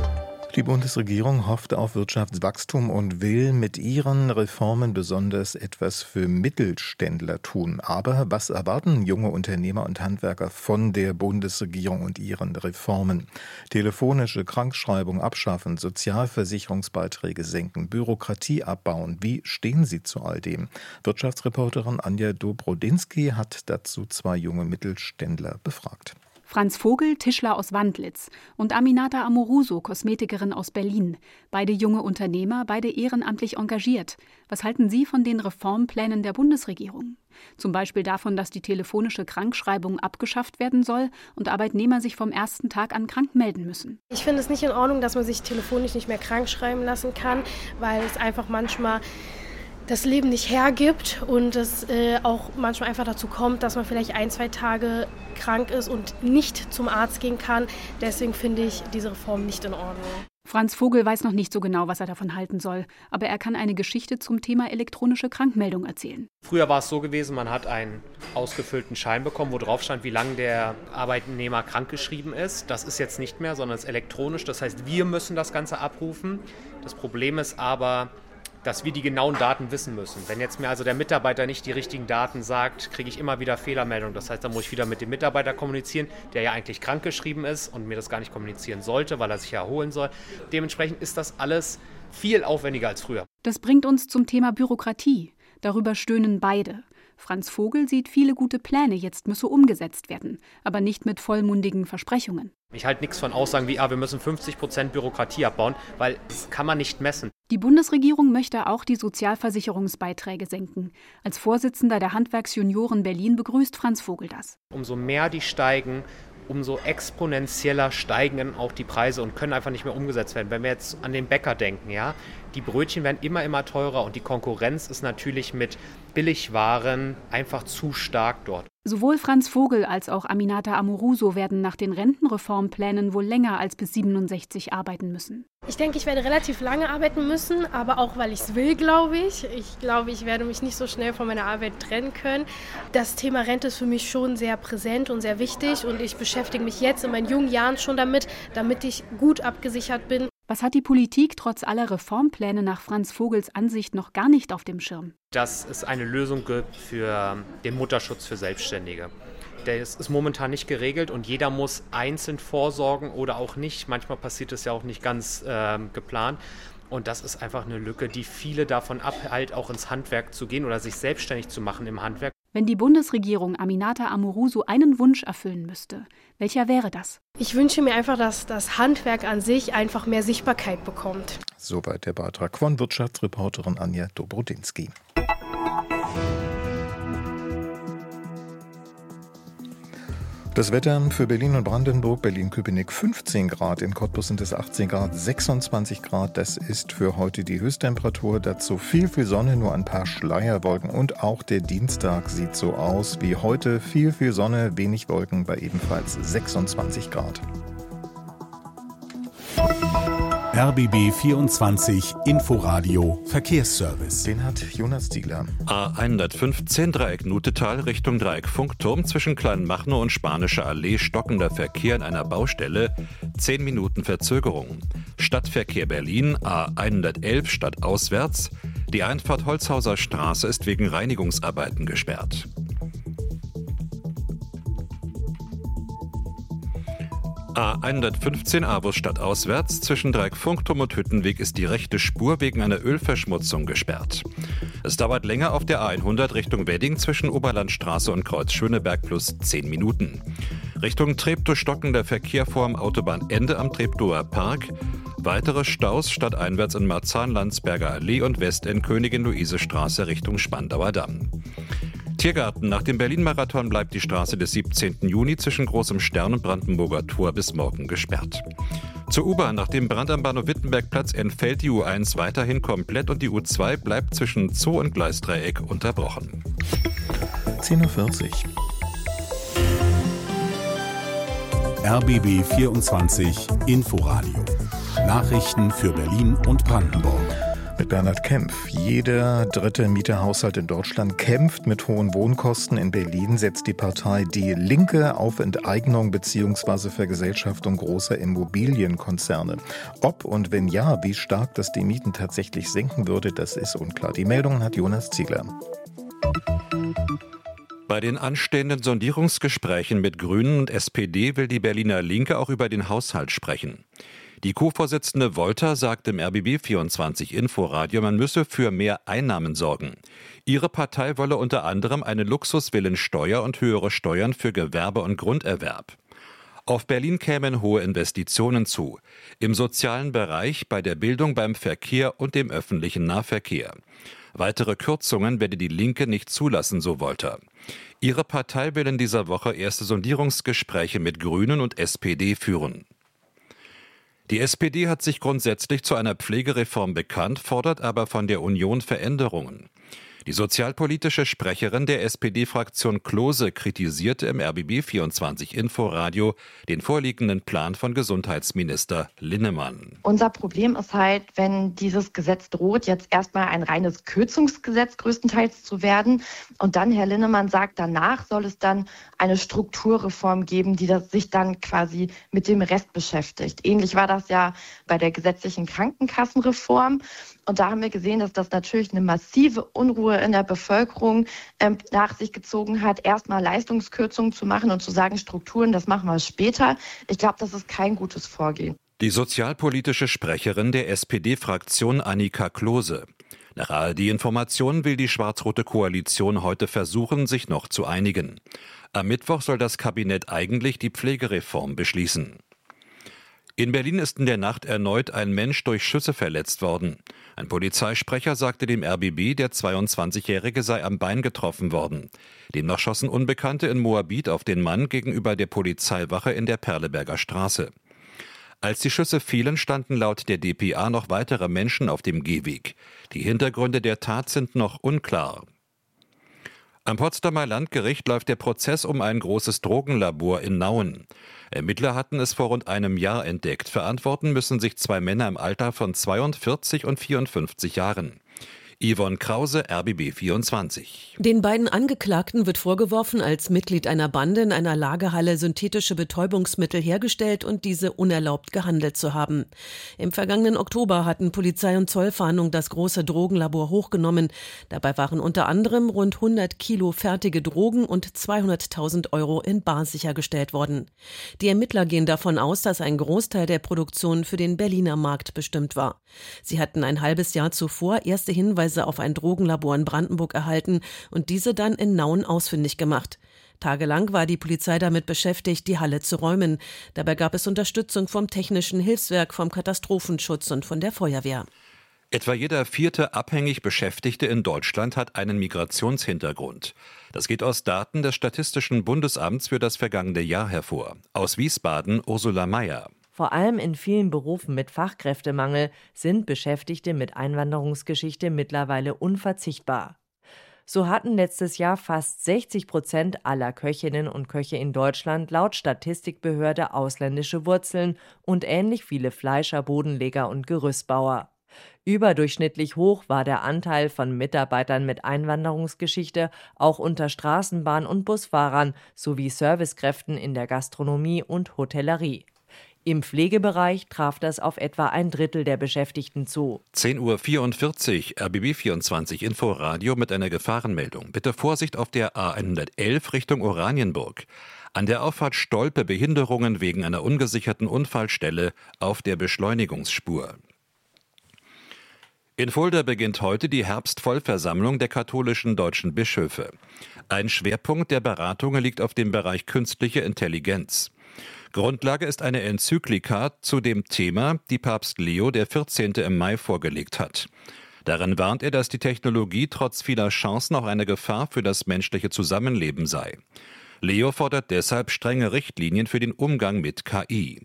Die Bundesregierung hofft auf Wirtschaftswachstum und will mit ihren Reformen besonders etwas für Mittelständler tun. Aber was erwarten junge Unternehmer und Handwerker von der Bundesregierung und ihren Reformen? Telefonische Krankschreibung abschaffen, Sozialversicherungsbeiträge senken, Bürokratie abbauen. Wie stehen Sie zu all dem? Wirtschaftsreporterin Anja Dobrodinsky hat dazu zwei junge Mittelständler befragt. Franz Vogel, Tischler aus Wandlitz, und Aminata Amoruso, Kosmetikerin aus Berlin. Beide junge Unternehmer, beide ehrenamtlich engagiert. Was halten Sie von den Reformplänen der Bundesregierung? Zum Beispiel davon, dass die telefonische Krankschreibung abgeschafft werden soll und Arbeitnehmer sich vom ersten Tag an krank melden müssen. Ich finde es nicht in Ordnung, dass man sich telefonisch nicht mehr krank schreiben lassen kann, weil es einfach manchmal das Leben nicht hergibt und es äh, auch manchmal einfach dazu kommt, dass man vielleicht ein, zwei Tage krank ist und nicht zum Arzt gehen kann. Deswegen finde ich diese Reform nicht in Ordnung. Franz Vogel weiß noch nicht so genau, was er davon halten soll, aber er kann eine Geschichte zum Thema elektronische Krankmeldung erzählen. Früher war es so gewesen, man hat einen ausgefüllten Schein bekommen, wo drauf stand, wie lange der Arbeitnehmer krankgeschrieben ist. Das ist jetzt nicht mehr, sondern es ist elektronisch. Das heißt, wir müssen das Ganze abrufen. Das Problem ist aber, dass wir die genauen Daten wissen müssen. Wenn jetzt mir also der Mitarbeiter nicht die richtigen Daten sagt, kriege ich immer wieder Fehlermeldungen. Das heißt, dann muss ich wieder mit dem Mitarbeiter kommunizieren, der ja eigentlich krankgeschrieben ist und mir das gar nicht kommunizieren sollte, weil er sich ja erholen soll. Dementsprechend ist das alles viel aufwendiger als früher. Das bringt uns zum Thema Bürokratie. Darüber stöhnen beide. Franz Vogel sieht viele gute Pläne, jetzt müsse umgesetzt werden, aber nicht mit vollmundigen Versprechungen. Ich halte nichts von Aussagen wie, ah, wir müssen fünfzig Prozent Bürokratie abbauen, weil das kann man nicht messen. Die Bundesregierung möchte auch die Sozialversicherungsbeiträge senken. Als Vorsitzender der Handwerksjunioren Berlin begrüßt Franz Vogel das. Umso mehr die steigen, umso exponentieller steigen dann auch die Preise und können einfach nicht mehr umgesetzt werden. Wenn wir jetzt an den Bäcker denken, ja, die Brötchen werden immer, immer teurer und die Konkurrenz ist natürlich mit Billigwaren einfach zu stark dort. Sowohl Franz Vogel als auch Aminata Amoruso werden nach den Rentenreformplänen wohl länger als bis siebenundsechzig arbeiten müssen. Ich denke, ich werde relativ lange arbeiten müssen, aber auch, weil ich es will, glaube ich. Ich glaube, ich werde mich nicht so schnell von meiner Arbeit trennen können. Das Thema Rente ist für mich schon sehr präsent und sehr wichtig und ich beschäftige mich jetzt in meinen jungen Jahren schon damit, damit ich gut abgesichert bin. Was hat die Politik trotz aller Reformpläne nach Franz Vogels Ansicht noch gar nicht auf dem Schirm? Dass es eine Lösung gibt für den Mutterschutz für Selbstständige. Der ist, ist momentan nicht geregelt und jeder muss einzeln vorsorgen oder auch nicht. Manchmal passiert es ja auch nicht ganz äh, geplant. Und das ist einfach eine Lücke, die viele davon abhält, auch ins Handwerk zu gehen oder sich selbstständig zu machen im Handwerk. Wenn die Bundesregierung Aminata Amoruso einen Wunsch erfüllen müsste, welcher wäre das? Ich wünsche mir einfach, dass das Handwerk an sich einfach mehr Sichtbarkeit bekommt. Soweit der Beitrag von Wirtschaftsreporterin Anja Dobrodinsky. Das Wetter für Berlin und Brandenburg, Berlin-Köpenick fünfzehn Grad, in Cottbus sind es achtzehn Grad, sechsundzwanzig Grad, das ist für heute die Höchsttemperatur. Dazu viel, viel Sonne, nur ein paar Schleierwolken und auch der Dienstag sieht so aus wie heute. Viel, viel Sonne, wenig Wolken bei ebenfalls sechsundzwanzig Grad. R B B vierundzwanzig Inforadio Verkehrsservice. Den hat Jonas Ziegler. A hundertfünfzehn Dreieck Nutetal Richtung Dreieck Funkturm zwischen Kleinmachnow und Spanischer Allee stockender Verkehr in einer Baustelle. zehn Minuten Verzögerung. Stadtverkehr Berlin A hundertelf stadtauswärts. Die Einfahrt Holzhauser Straße ist wegen Reinigungsarbeiten gesperrt. A hundertfünfzehn Avus stadtauswärts zwischen Dreieck Funkturm und Hüttenweg ist die rechte Spur wegen einer Ölverschmutzung gesperrt. Es dauert länger auf der A hundert Richtung Wedding zwischen Oberlandstraße und Kreuz Schöneberg plus zehn Minuten. Richtung Treptow stockender Verkehr vor dem Autobahnende am Treptower Park. Weitere Staus stadteinwärts in Marzahn-Landsberger Allee und Westend Königin-Luise-Straße Richtung Spandauer Damm. Tiergarten. Nach dem Berlin-Marathon bleibt die Straße des siebzehnten Juni zwischen Großem Stern und Brandenburger Tor bis morgen gesperrt. Zur U-Bahn. Nach dem Brand am Bahnhof Wittenbergplatz entfällt die U eins weiterhin komplett und die U zwei bleibt zwischen Zoo und Gleisdreieck unterbrochen. zehn Uhr vierzig. R B B vierundzwanzig Inforadio. Nachrichten für Berlin und Brandenburg. Mit Bernhard Kempf. Jeder dritte Mieterhaushalt in Deutschland kämpft mit hohen Wohnkosten. In Berlin setzt die Partei Die Linke auf Enteignung bzw. Vergesellschaftung großer Immobilienkonzerne. Ob und wenn ja, wie stark das die Mieten tatsächlich senken würde, das ist unklar. Die Meldungen hat Jonas Ziegler. Bei den anstehenden Sondierungsgesprächen mit Grünen und S P D will die Berliner Linke auch über den Haushalt sprechen. Die Co-Vorsitzende Wolter sagt im R B B vierundzwanzig Inforadio, man müsse für mehr Einnahmen sorgen. Ihre Partei wolle unter anderem eine Luxusvillensteuer und höhere Steuern für Gewerbe und Grunderwerb. Auf Berlin kämen hohe Investitionen zu. Im sozialen Bereich, bei der Bildung, beim Verkehr und dem öffentlichen Nahverkehr. Weitere Kürzungen werde die Linke nicht zulassen, so Wolter. Ihre Partei will in dieser Woche erste Sondierungsgespräche mit Grünen und S P D führen. Die S P D hat sich grundsätzlich zu einer Pflegereform bekannt, fordert aber von der Union Veränderungen. Die sozialpolitische Sprecherin der S P D-Fraktion Klose kritisierte im R B B vierundzwanzig Inforadio den vorliegenden Plan von Gesundheitsminister Linnemann. Unser Problem ist halt, wenn dieses Gesetz droht, jetzt erstmal ein reines Kürzungsgesetz größtenteils zu werden. Und dann, Herr Linnemann sagt, danach soll es dann eine Strukturreform geben, die das sich dann quasi mit dem Rest beschäftigt. Ähnlich war das ja bei der gesetzlichen Krankenkassenreform. Und da haben wir gesehen, dass das natürlich eine massive Unruhe in der Bevölkerung ähm, nach sich gezogen hat, erstmal Leistungskürzungen zu machen und zu sagen, Strukturen, das machen wir später. Ich glaube, das ist kein gutes Vorgehen. Die sozialpolitische Sprecherin der S P D-Fraktion Annika Klose. Nach A R D-Informationen will die schwarz-rote Koalition heute versuchen, sich noch zu einigen. Am Mittwoch soll das Kabinett eigentlich die Pflegereform beschließen. In Berlin ist in der Nacht erneut ein Mensch durch Schüsse verletzt worden. Ein Polizeisprecher sagte dem R B B, der zweiundzwanzigjährige sei am Bein getroffen worden. Demnach schossen Unbekannte in Moabit auf den Mann gegenüber der Polizeiwache in der Perleberger Straße. Als die Schüsse fielen, standen laut der D P A noch weitere Menschen auf dem Gehweg. Die Hintergründe der Tat sind noch unklar. Am Potsdamer Landgericht läuft der Prozess um ein großes Drogenlabor in Nauen. Ermittler hatten es vor rund einem Jahr entdeckt. Verantworten müssen sich zwei Männer im Alter von zweiundvierzig und vierundfünfzig Jahren. Yvonne Krause, R B B vierundzwanzig. Den beiden Angeklagten wird vorgeworfen, als Mitglied einer Bande in einer Lagerhalle synthetische Betäubungsmittel hergestellt und diese unerlaubt gehandelt zu haben. Im vergangenen Oktober hatten Polizei und Zollfahndung das große Drogenlabor hochgenommen. Dabei waren unter anderem rund hundert Kilo fertige Drogen und zweihunderttausend Euro in bar sichergestellt worden. Die Ermittler gehen davon aus, dass ein Großteil der Produktion für den Berliner Markt bestimmt war. Sie hatten ein halbes Jahr zuvor erste Hinweise auf ein Drogenlabor in Brandenburg erhalten und diese dann in Nauen ausfindig gemacht. Tagelang war die Polizei damit beschäftigt, die Halle zu räumen. Dabei gab es Unterstützung vom Technischen Hilfswerk, vom Katastrophenschutz und von der Feuerwehr. Etwa jeder vierte abhängig Beschäftigte in Deutschland hat einen Migrationshintergrund. Das geht aus Daten des Statistischen Bundesamts für das vergangene Jahr hervor. Aus Wiesbaden Ursula Mayer. Vor allem in vielen Berufen mit Fachkräftemangel sind Beschäftigte mit Einwanderungsgeschichte mittlerweile unverzichtbar. So hatten letztes Jahr fast sechzig Prozent aller Köchinnen und Köche in Deutschland laut Statistikbehörde ausländische Wurzeln und ähnlich viele Fleischer, Bodenleger und Gerüstbauer. Überdurchschnittlich hoch war der Anteil von Mitarbeitern mit Einwanderungsgeschichte auch unter Straßenbahn- und Busfahrern sowie Servicekräften in der Gastronomie und Hotellerie. Im Pflegebereich traf das auf etwa ein Drittel der Beschäftigten zu. zehn Uhr vierundvierzig, R B B vierundzwanzig Inforadio mit einer Gefahrenmeldung. Bitte Vorsicht auf der A hundertelf Richtung Oranienburg. An der Auffahrt Stolpe Behinderungen wegen einer ungesicherten Unfallstelle auf der Beschleunigungsspur. In Fulda beginnt heute die Herbstvollversammlung der katholischen deutschen Bischöfe. Ein Schwerpunkt der Beratungen liegt auf dem Bereich künstliche Intelligenz. Grundlage ist eine Enzyklika zu dem Thema, die Papst Leo der vierzehnte im Mai vorgelegt hat. Darin warnt er, dass die Technologie trotz vieler Chancen auch eine Gefahr für das menschliche Zusammenleben sei. Leo fordert deshalb strenge Richtlinien für den Umgang mit K I.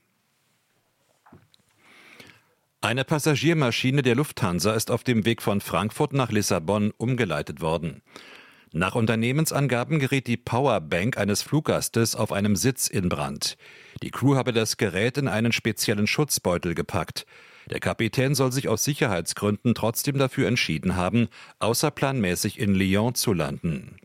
Eine Passagiermaschine der Lufthansa ist auf dem Weg von Frankfurt nach Lissabon umgeleitet worden. Nach Unternehmensangaben geriet die Powerbank eines Fluggastes auf einem Sitz in Brand. Die Crew habe das Gerät in einen speziellen Schutzbeutel gepackt. Der Kapitän soll sich aus Sicherheitsgründen trotzdem dafür entschieden haben, außerplanmäßig in Lyon zu landen.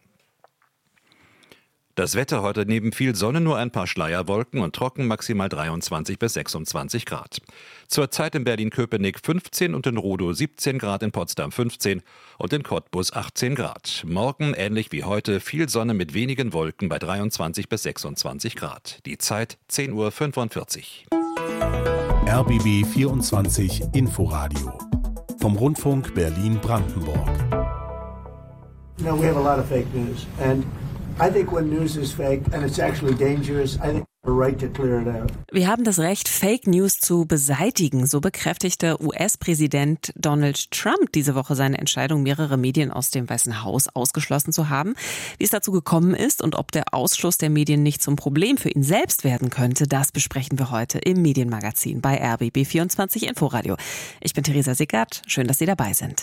Das Wetter heute neben viel Sonne nur ein paar Schleierwolken und trocken, maximal dreiundzwanzig bis sechsundzwanzig Grad. Zurzeit in Berlin-Köpenick fünfzehn und in Rudow siebzehn Grad, in Potsdam fünfzehn und in Cottbus achtzehn Grad. Morgen ähnlich wie heute viel Sonne mit wenigen Wolken bei dreiundzwanzig bis sechsundzwanzig Grad. Die Zeit zehn Uhr fünfundvierzig. R B B vierundzwanzig Inforadio vom Rundfunk Berlin-Brandenburg. You know, we have a lot of fake news and I think when news is fake and it's actually dangerous, I think we have a right to clear it out. Wir haben das Recht, Fake News zu beseitigen, so bekräftigte U S-Präsident Donald Trump diese Woche seine Entscheidung, mehrere Medien aus dem Weißen Haus ausgeschlossen zu haben. Wie es dazu gekommen ist und ob der Ausschluss der Medien nicht zum Problem für ihn selbst werden könnte, das besprechen wir heute im Medienmagazin bei R B B vierundzwanzig Inforadio. Ich bin Theresa Sickert, schön, dass Sie dabei sind.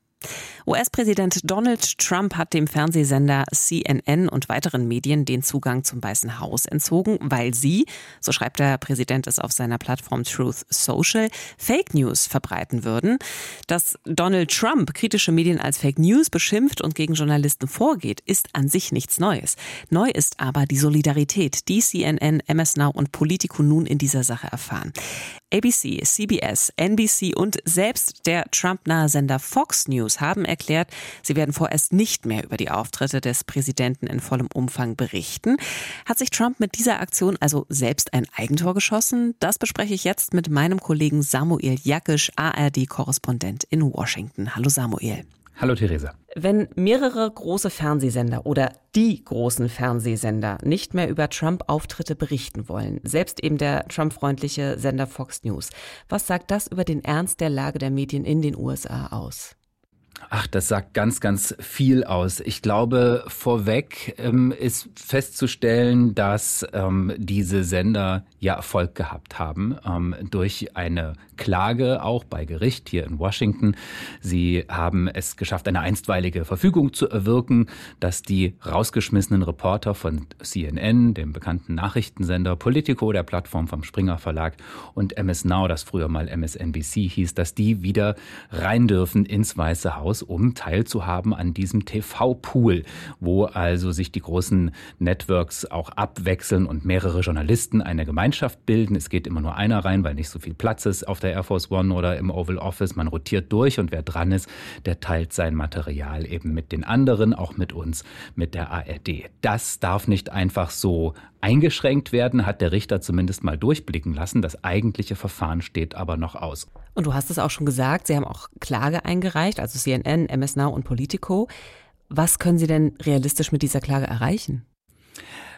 U S-Präsident Donald Trump hat dem Fernsehsender C N N und weiteren Medien den Zugang zum Weißen Haus entzogen, weil sie, so schreibt der Präsident es auf seiner Plattform Truth Social, Fake News verbreiten würden. Dass Donald Trump kritische Medien als Fake News beschimpft und gegen Journalisten vorgeht, ist an sich nichts Neues. Neu ist aber die Solidarität, die C N N, M S Now und Politico nun in dieser Sache erfahren. A B C, C B S, N B C und selbst der Trump-nahe Sender Fox News haben erklärt, sie werden vorerst nicht mehr über die Auftritte des Präsidenten in vollem Umfang berichten. Hat sich Trump mit dieser Aktion also selbst ein Eigentor geschossen? Das bespreche ich jetzt mit meinem Kollegen Samuel Jakisch, A R D-Korrespondent in Washington. Hallo Samuel. Hallo Theresa. Wenn mehrere große Fernsehsender oder die großen Fernsehsender nicht mehr über Trump-Auftritte berichten wollen, selbst eben der Trump-freundliche Sender Fox News, was sagt das über den Ernst der Lage der Medien in den U S A aus? Ach, das sagt ganz, ganz viel aus. Ich glaube, vorweg ähm, ist festzustellen, dass ähm, diese Sender ja Erfolg gehabt haben ähm, durch eine Klage auch bei Gericht hier in Washington. Sie haben es geschafft, eine einstweilige Verfügung zu erwirken, dass die rausgeschmissenen Reporter von C N N, dem bekannten Nachrichtensender, Politico, der Plattform vom Springer Verlag, und M S Now, das früher mal M S N B C hieß, dass die wieder rein dürfen ins Weiße Haus, um teilzuhaben an diesem T V-Pool, wo also sich die großen Networks auch abwechseln und mehrere Journalisten eine Gemeinschaft bilden. Es geht immer nur einer rein, weil nicht so viel Platz ist auf der Air Force One oder im Oval Office. Man rotiert durch und wer dran ist, der teilt sein Material eben mit den anderen, auch mit uns, mit der A R D. Das darf nicht einfach so eingeschränkt werden, hat der Richter zumindest mal durchblicken lassen. Das eigentliche Verfahren steht aber noch aus. Und du hast es auch schon gesagt, Sie haben auch Klage eingereicht, also C N N, M S Now und Politico. Was können Sie denn realistisch mit dieser Klage erreichen?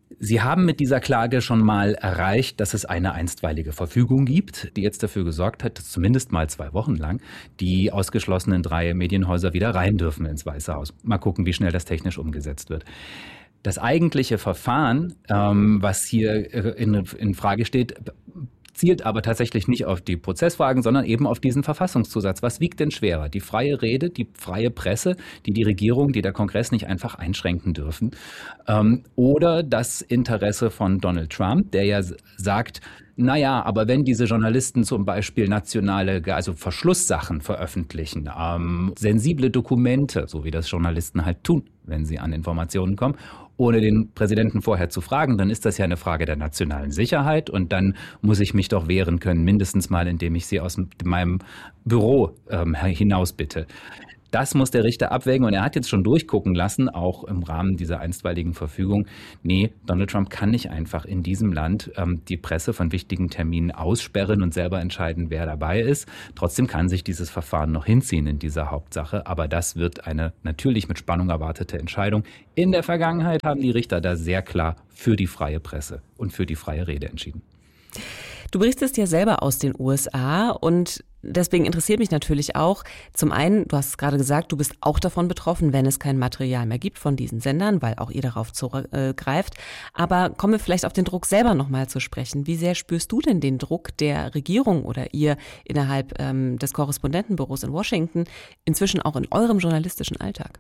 Sie haben mit dieser Klage schon mal erreicht, dass es eine einstweilige Verfügung gibt, die jetzt dafür gesorgt hat, dass zumindest mal zwei Wochen lang die ausgeschlossenen drei Medienhäuser wieder rein dürfen ins Weiße Haus. Mal gucken, wie schnell das technisch umgesetzt wird. Das eigentliche Verfahren, ähm, was hier in, in Frage steht, zielt aber tatsächlich nicht auf die Prozessfragen, sondern eben auf diesen Verfassungszusatz. Was wiegt denn schwerer? Die freie Rede, die freie Presse, die die Regierung, die der Kongress nicht einfach einschränken dürfen? Ähm, oder das Interesse von Donald Trump, der ja sagt, naja, aber wenn diese Journalisten zum Beispiel nationale, also Verschlusssachen veröffentlichen, ähm, sensible Dokumente, so wie das Journalisten halt tun, wenn sie an Informationen kommen, ohne den Präsidenten vorher zu fragen, dann ist das ja eine Frage der nationalen Sicherheit und dann muss ich mich doch wehren können, mindestens mal, indem ich sie aus meinem Büro ähm, hinaus bitte. Das muss der Richter abwägen und er hat jetzt schon durchgucken lassen, auch im Rahmen dieser einstweiligen Verfügung. Nee, Donald Trump kann nicht einfach in diesem Land ähm, die Presse von wichtigen Terminen aussperren und selber entscheiden, wer dabei ist. Trotzdem kann sich dieses Verfahren noch hinziehen in dieser Hauptsache, aber das wird eine natürlich mit Spannung erwartete Entscheidung. In der Vergangenheit haben die Richter da sehr klar für die freie Presse und für die freie Rede entschieden. Du berichtest ja selber aus den U S A und deswegen interessiert mich natürlich auch, zum einen, du hast es gerade gesagt, du bist auch davon betroffen, wenn es kein Material mehr gibt von diesen Sendern, weil auch ihr darauf zurückgreift. Aber kommen wir vielleicht auf den Druck selber nochmal zu sprechen. Wie sehr spürst du denn den Druck der Regierung oder ihr innerhalb ähm, des Korrespondentenbüros in Washington inzwischen auch in eurem journalistischen Alltag?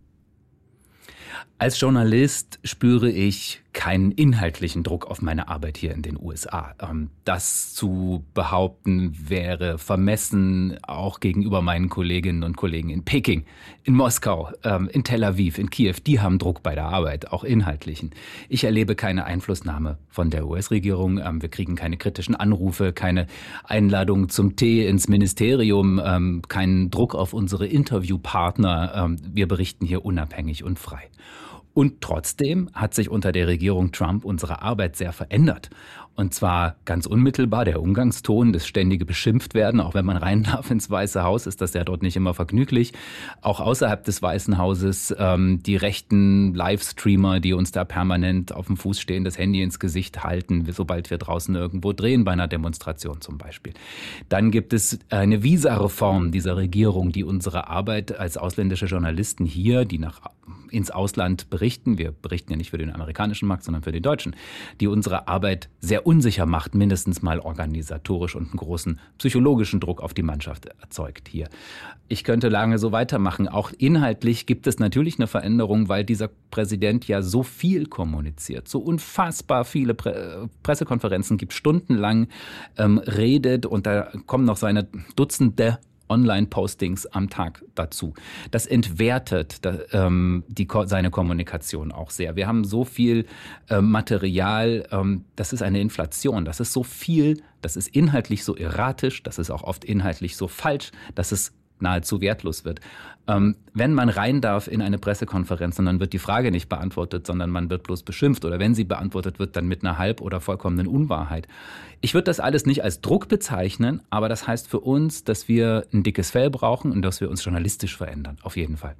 Als Journalist spüre ich keinen inhaltlichen Druck auf meine Arbeit hier in den U S A. Das zu behaupten wäre vermessen, auch gegenüber meinen Kolleginnen und Kollegen in Peking, in Moskau, in Tel Aviv, in Kiew. Die haben Druck bei der Arbeit, auch inhaltlichen. Ich erlebe keine Einflussnahme von der U S-Regierung. Wir kriegen keine kritischen Anrufe, keine Einladungen zum Tee ins Ministerium, keinen Druck auf unsere Interviewpartner. Wir berichten hier unabhängig und frei. Und trotzdem hat sich unter der Regierung Trump unsere Arbeit sehr verändert. Und zwar ganz unmittelbar der Umgangston, das ständige Beschimpftwerden. Auch wenn man rein darf ins Weiße Haus, ist das ja dort nicht immer vergnüglich. Auch außerhalb des Weißen Hauses ähm, die rechten Livestreamer, die uns da permanent auf dem Fuß stehen, das Handy ins Gesicht halten, sobald wir draußen irgendwo drehen, bei einer Demonstration zum Beispiel. Dann gibt es eine Visareform dieser Regierung, die unsere Arbeit als ausländische Journalisten hier, die nach ins Ausland berichten, wir berichten ja nicht für den amerikanischen Markt, sondern für den deutschen, die unsere Arbeit sehr unsicher macht, mindestens mal organisatorisch und einen großen psychologischen Druck auf die Mannschaft erzeugt hier. Ich könnte lange so weitermachen. Auch inhaltlich gibt es natürlich eine Veränderung, weil dieser Präsident ja so viel kommuniziert, so unfassbar viele Pre- Pressekonferenzen gibt, stundenlang ähm, redet und da kommen noch seine Dutzende Online-Postings am Tag dazu. Das entwertet da, ähm, die, seine Kommunikation auch sehr. Wir haben so viel äh, Material, ähm, das ist eine Inflation, das ist so viel, das ist inhaltlich so erratisch, das ist auch oft inhaltlich so falsch, dass es nahezu wertlos wird. Ähm, wenn man rein darf in eine Pressekonferenz und dann wird die Frage nicht beantwortet, sondern man wird bloß beschimpft oder wenn sie beantwortet wird, dann mit einer halb- oder vollkommenen Unwahrheit. Ich würde das alles nicht als Druck bezeichnen, aber das heißt für uns, dass wir ein dickes Fell brauchen und dass wir uns journalistisch verändern, auf jeden Fall.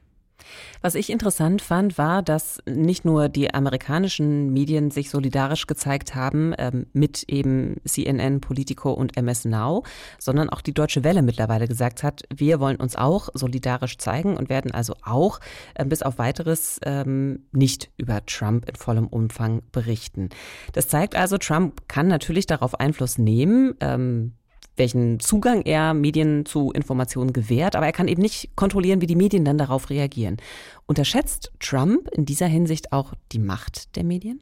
Was ich interessant fand, war, dass nicht nur die amerikanischen Medien sich solidarisch gezeigt haben ähm, mit eben C N N, Politico und M S Now, sondern auch die Deutsche Welle mittlerweile gesagt hat, wir wollen uns auch solidarisch zeigen und werden also auch äh, bis auf Weiteres ähm, nicht über Trump in vollem Umfang berichten. Das zeigt also, Trump kann natürlich darauf Einfluss nehmen, ähm, welchen Zugang er Medien zu Informationen gewährt, aber er kann eben nicht kontrollieren, wie die Medien dann darauf reagieren. Unterschätzt Trump in dieser Hinsicht auch die Macht der Medien?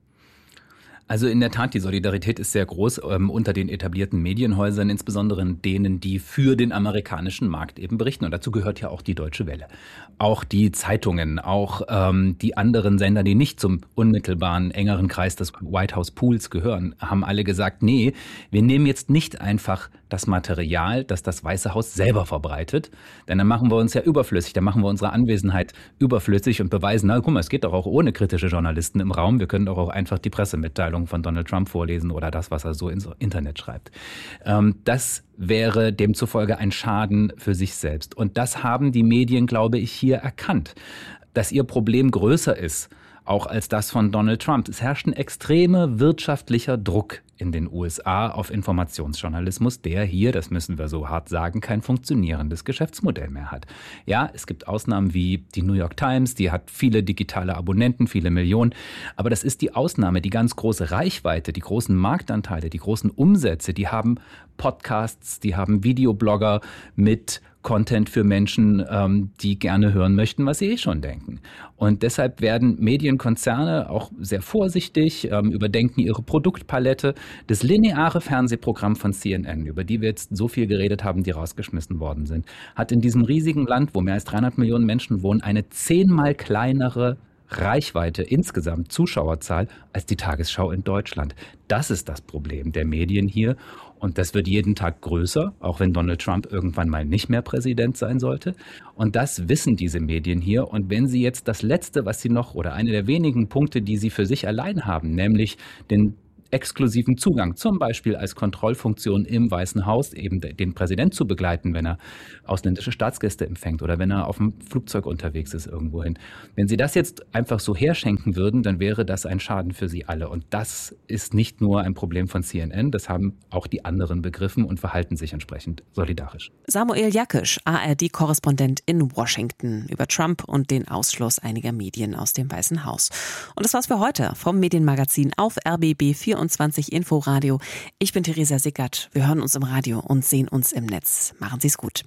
Also in der Tat, die Solidarität ist sehr groß ähm, unter den etablierten Medienhäusern, insbesondere denen, die für den amerikanischen Markt eben berichten. Und dazu gehört ja auch die Deutsche Welle. Auch die Zeitungen, auch ähm, die anderen Sender, die nicht zum unmittelbaren, engeren Kreis des White House Pools gehören, haben alle gesagt, nee, wir nehmen jetzt nicht einfach das Material, das das Weiße Haus selber verbreitet, denn dann machen wir uns ja überflüssig, dann machen wir unsere Anwesenheit überflüssig und beweisen, na guck mal, es geht doch auch ohne kritische Journalisten im Raum, wir können doch auch einfach die Pressemitteilung von Donald Trump vorlesen oder das, was er so ins Internet schreibt. Ähm, das wäre demzufolge ein Schaden für sich selbst. Und das haben die Medien, glaube ich, hier erkannt, dass ihr Problem größer ist, auch als das von Donald Trump. Es herrscht ein extremer wirtschaftlicher Druck in den U S A auf Informationsjournalismus, der hier, das müssen wir so hart sagen, kein funktionierendes Geschäftsmodell mehr hat. Ja, es gibt Ausnahmen wie die New York Times, die hat viele digitale Abonnenten, viele Millionen, aber das ist die Ausnahme. Die ganz große Reichweite, die großen Marktanteile, die großen Umsätze, die haben Podcasts, die haben Videoblogger mit Content für Menschen, ähm, die gerne hören möchten, was sie eh schon denken. Und deshalb werden Medienkonzerne auch sehr vorsichtig, ähm, überdenken ihre Produktpalette. Das lineare Fernsehprogramm von C N N, über die wir jetzt so viel geredet haben, die rausgeschmissen worden sind, hat in diesem riesigen Land, wo mehr als dreihundert Millionen Menschen wohnen, eine zehnmal kleinere Reichweite, insgesamt Zuschauerzahl, als die Tagesschau in Deutschland. Das ist das Problem der Medien hier. Und das wird jeden Tag größer, auch wenn Donald Trump irgendwann mal nicht mehr Präsident sein sollte. Und das wissen diese Medien hier. Und wenn sie jetzt das Letzte, was sie noch, oder eine der wenigen Punkte, die sie für sich allein haben, nämlich den exklusiven Zugang, zum Beispiel als Kontrollfunktion im Weißen Haus, eben den Präsident zu begleiten, wenn er ausländische Staatsgäste empfängt oder wenn er auf dem Flugzeug unterwegs ist irgendwohin. Wenn Sie das jetzt einfach so herschenken würden, dann wäre das ein Schaden für Sie alle. Und das ist nicht nur ein Problem von C N N, das haben auch die anderen begriffen und verhalten sich entsprechend solidarisch. Samuel Jakisch, A R D-Korrespondent in Washington, über Trump und den Ausschluss einiger Medien aus dem Weißen Haus. Und das war's für heute vom Medienmagazin auf R B B vierundzwanzig Inforadio. Ich bin Theresa Sickert. Wir hören uns im Radio und sehen uns im Netz. Machen Sie's gut.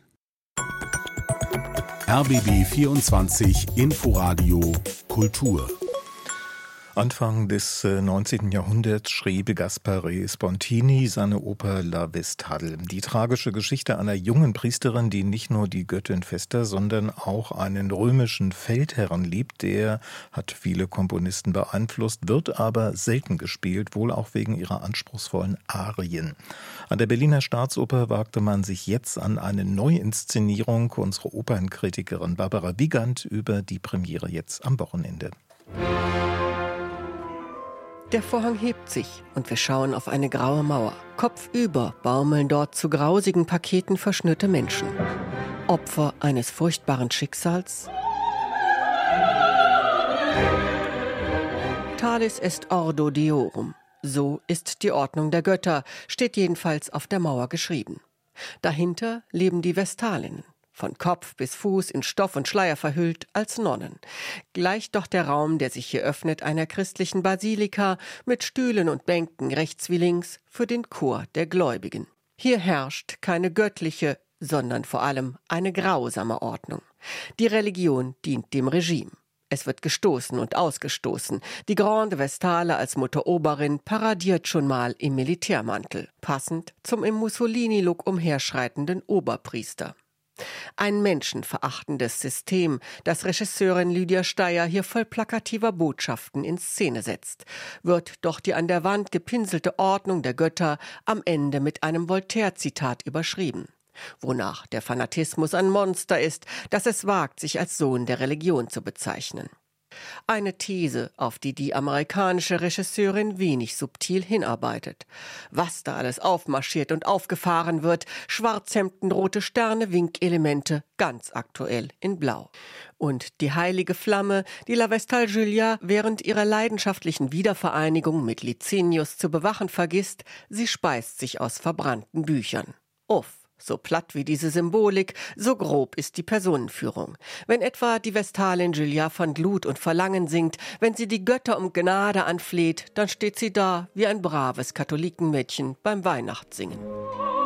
R B B vierundzwanzig Inforadio Kultur. Anfang des neunzehnten Jahrhunderts schrieb Gaspare Spontini seine Oper La Vestale. Die tragische Geschichte einer jungen Priesterin, die nicht nur die Göttin Vesta, sondern auch einen römischen Feldherren liebt. Der hat viele Komponisten beeinflusst, wird aber selten gespielt, wohl auch wegen ihrer anspruchsvollen Arien. An der Berliner Staatsoper wagte man sich jetzt an eine Neuinszenierung. Unsere Opernkritikerin Barbara Wiegand über die Premiere jetzt am Wochenende. Der Vorhang hebt sich und wir schauen auf eine graue Mauer. Kopfüber baumeln dort zu grausigen Paketen verschnürte Menschen. Opfer eines furchtbaren Schicksals? Talis est ordo deorum. So ist die Ordnung der Götter, steht jedenfalls auf der Mauer geschrieben. Dahinter leben die Vestalinnen. Von Kopf bis Fuß in Stoff und Schleier verhüllt, als Nonnen. Gleicht doch der Raum, der sich hier öffnet, einer christlichen Basilika mit Stühlen und Bänken rechts wie links für den Chor der Gläubigen. Hier herrscht keine göttliche, sondern vor allem eine grausame Ordnung. Die Religion dient dem Regime. Es wird gestoßen und ausgestoßen. Die Grande Vestale als Mutter Oberin paradiert schon mal im Militärmantel, passend zum im Mussolini-Look umherschreitenden Oberpriester. Ein menschenverachtendes System, das Regisseurin Lydia Steyer hier voll plakativer Botschaften in Szene setzt, wird doch die an der Wand gepinselte Ordnung der Götter am Ende mit einem Voltaire-Zitat überschrieben, wonach der Fanatismus ein Monster ist, das es wagt, sich als Sohn der Religion zu bezeichnen. Eine These, auf die die amerikanische Regisseurin wenig subtil hinarbeitet. Was da alles aufmarschiert und aufgefahren wird, Schwarzhemden, rote Sterne, Winkelemente, ganz aktuell in Blau. Und die heilige Flamme, die La Vestale Julia während ihrer leidenschaftlichen Wiedervereinigung mit Licinius zu bewachen vergisst, sie speist sich aus verbrannten Büchern. Uff. So platt wie diese Symbolik, so grob ist die Personenführung. Wenn etwa die Vestalin Julia von Glut und Verlangen singt, wenn sie die Götter um Gnade anfleht, dann steht sie da wie ein braves Katholikenmädchen beim Weihnachtssingen.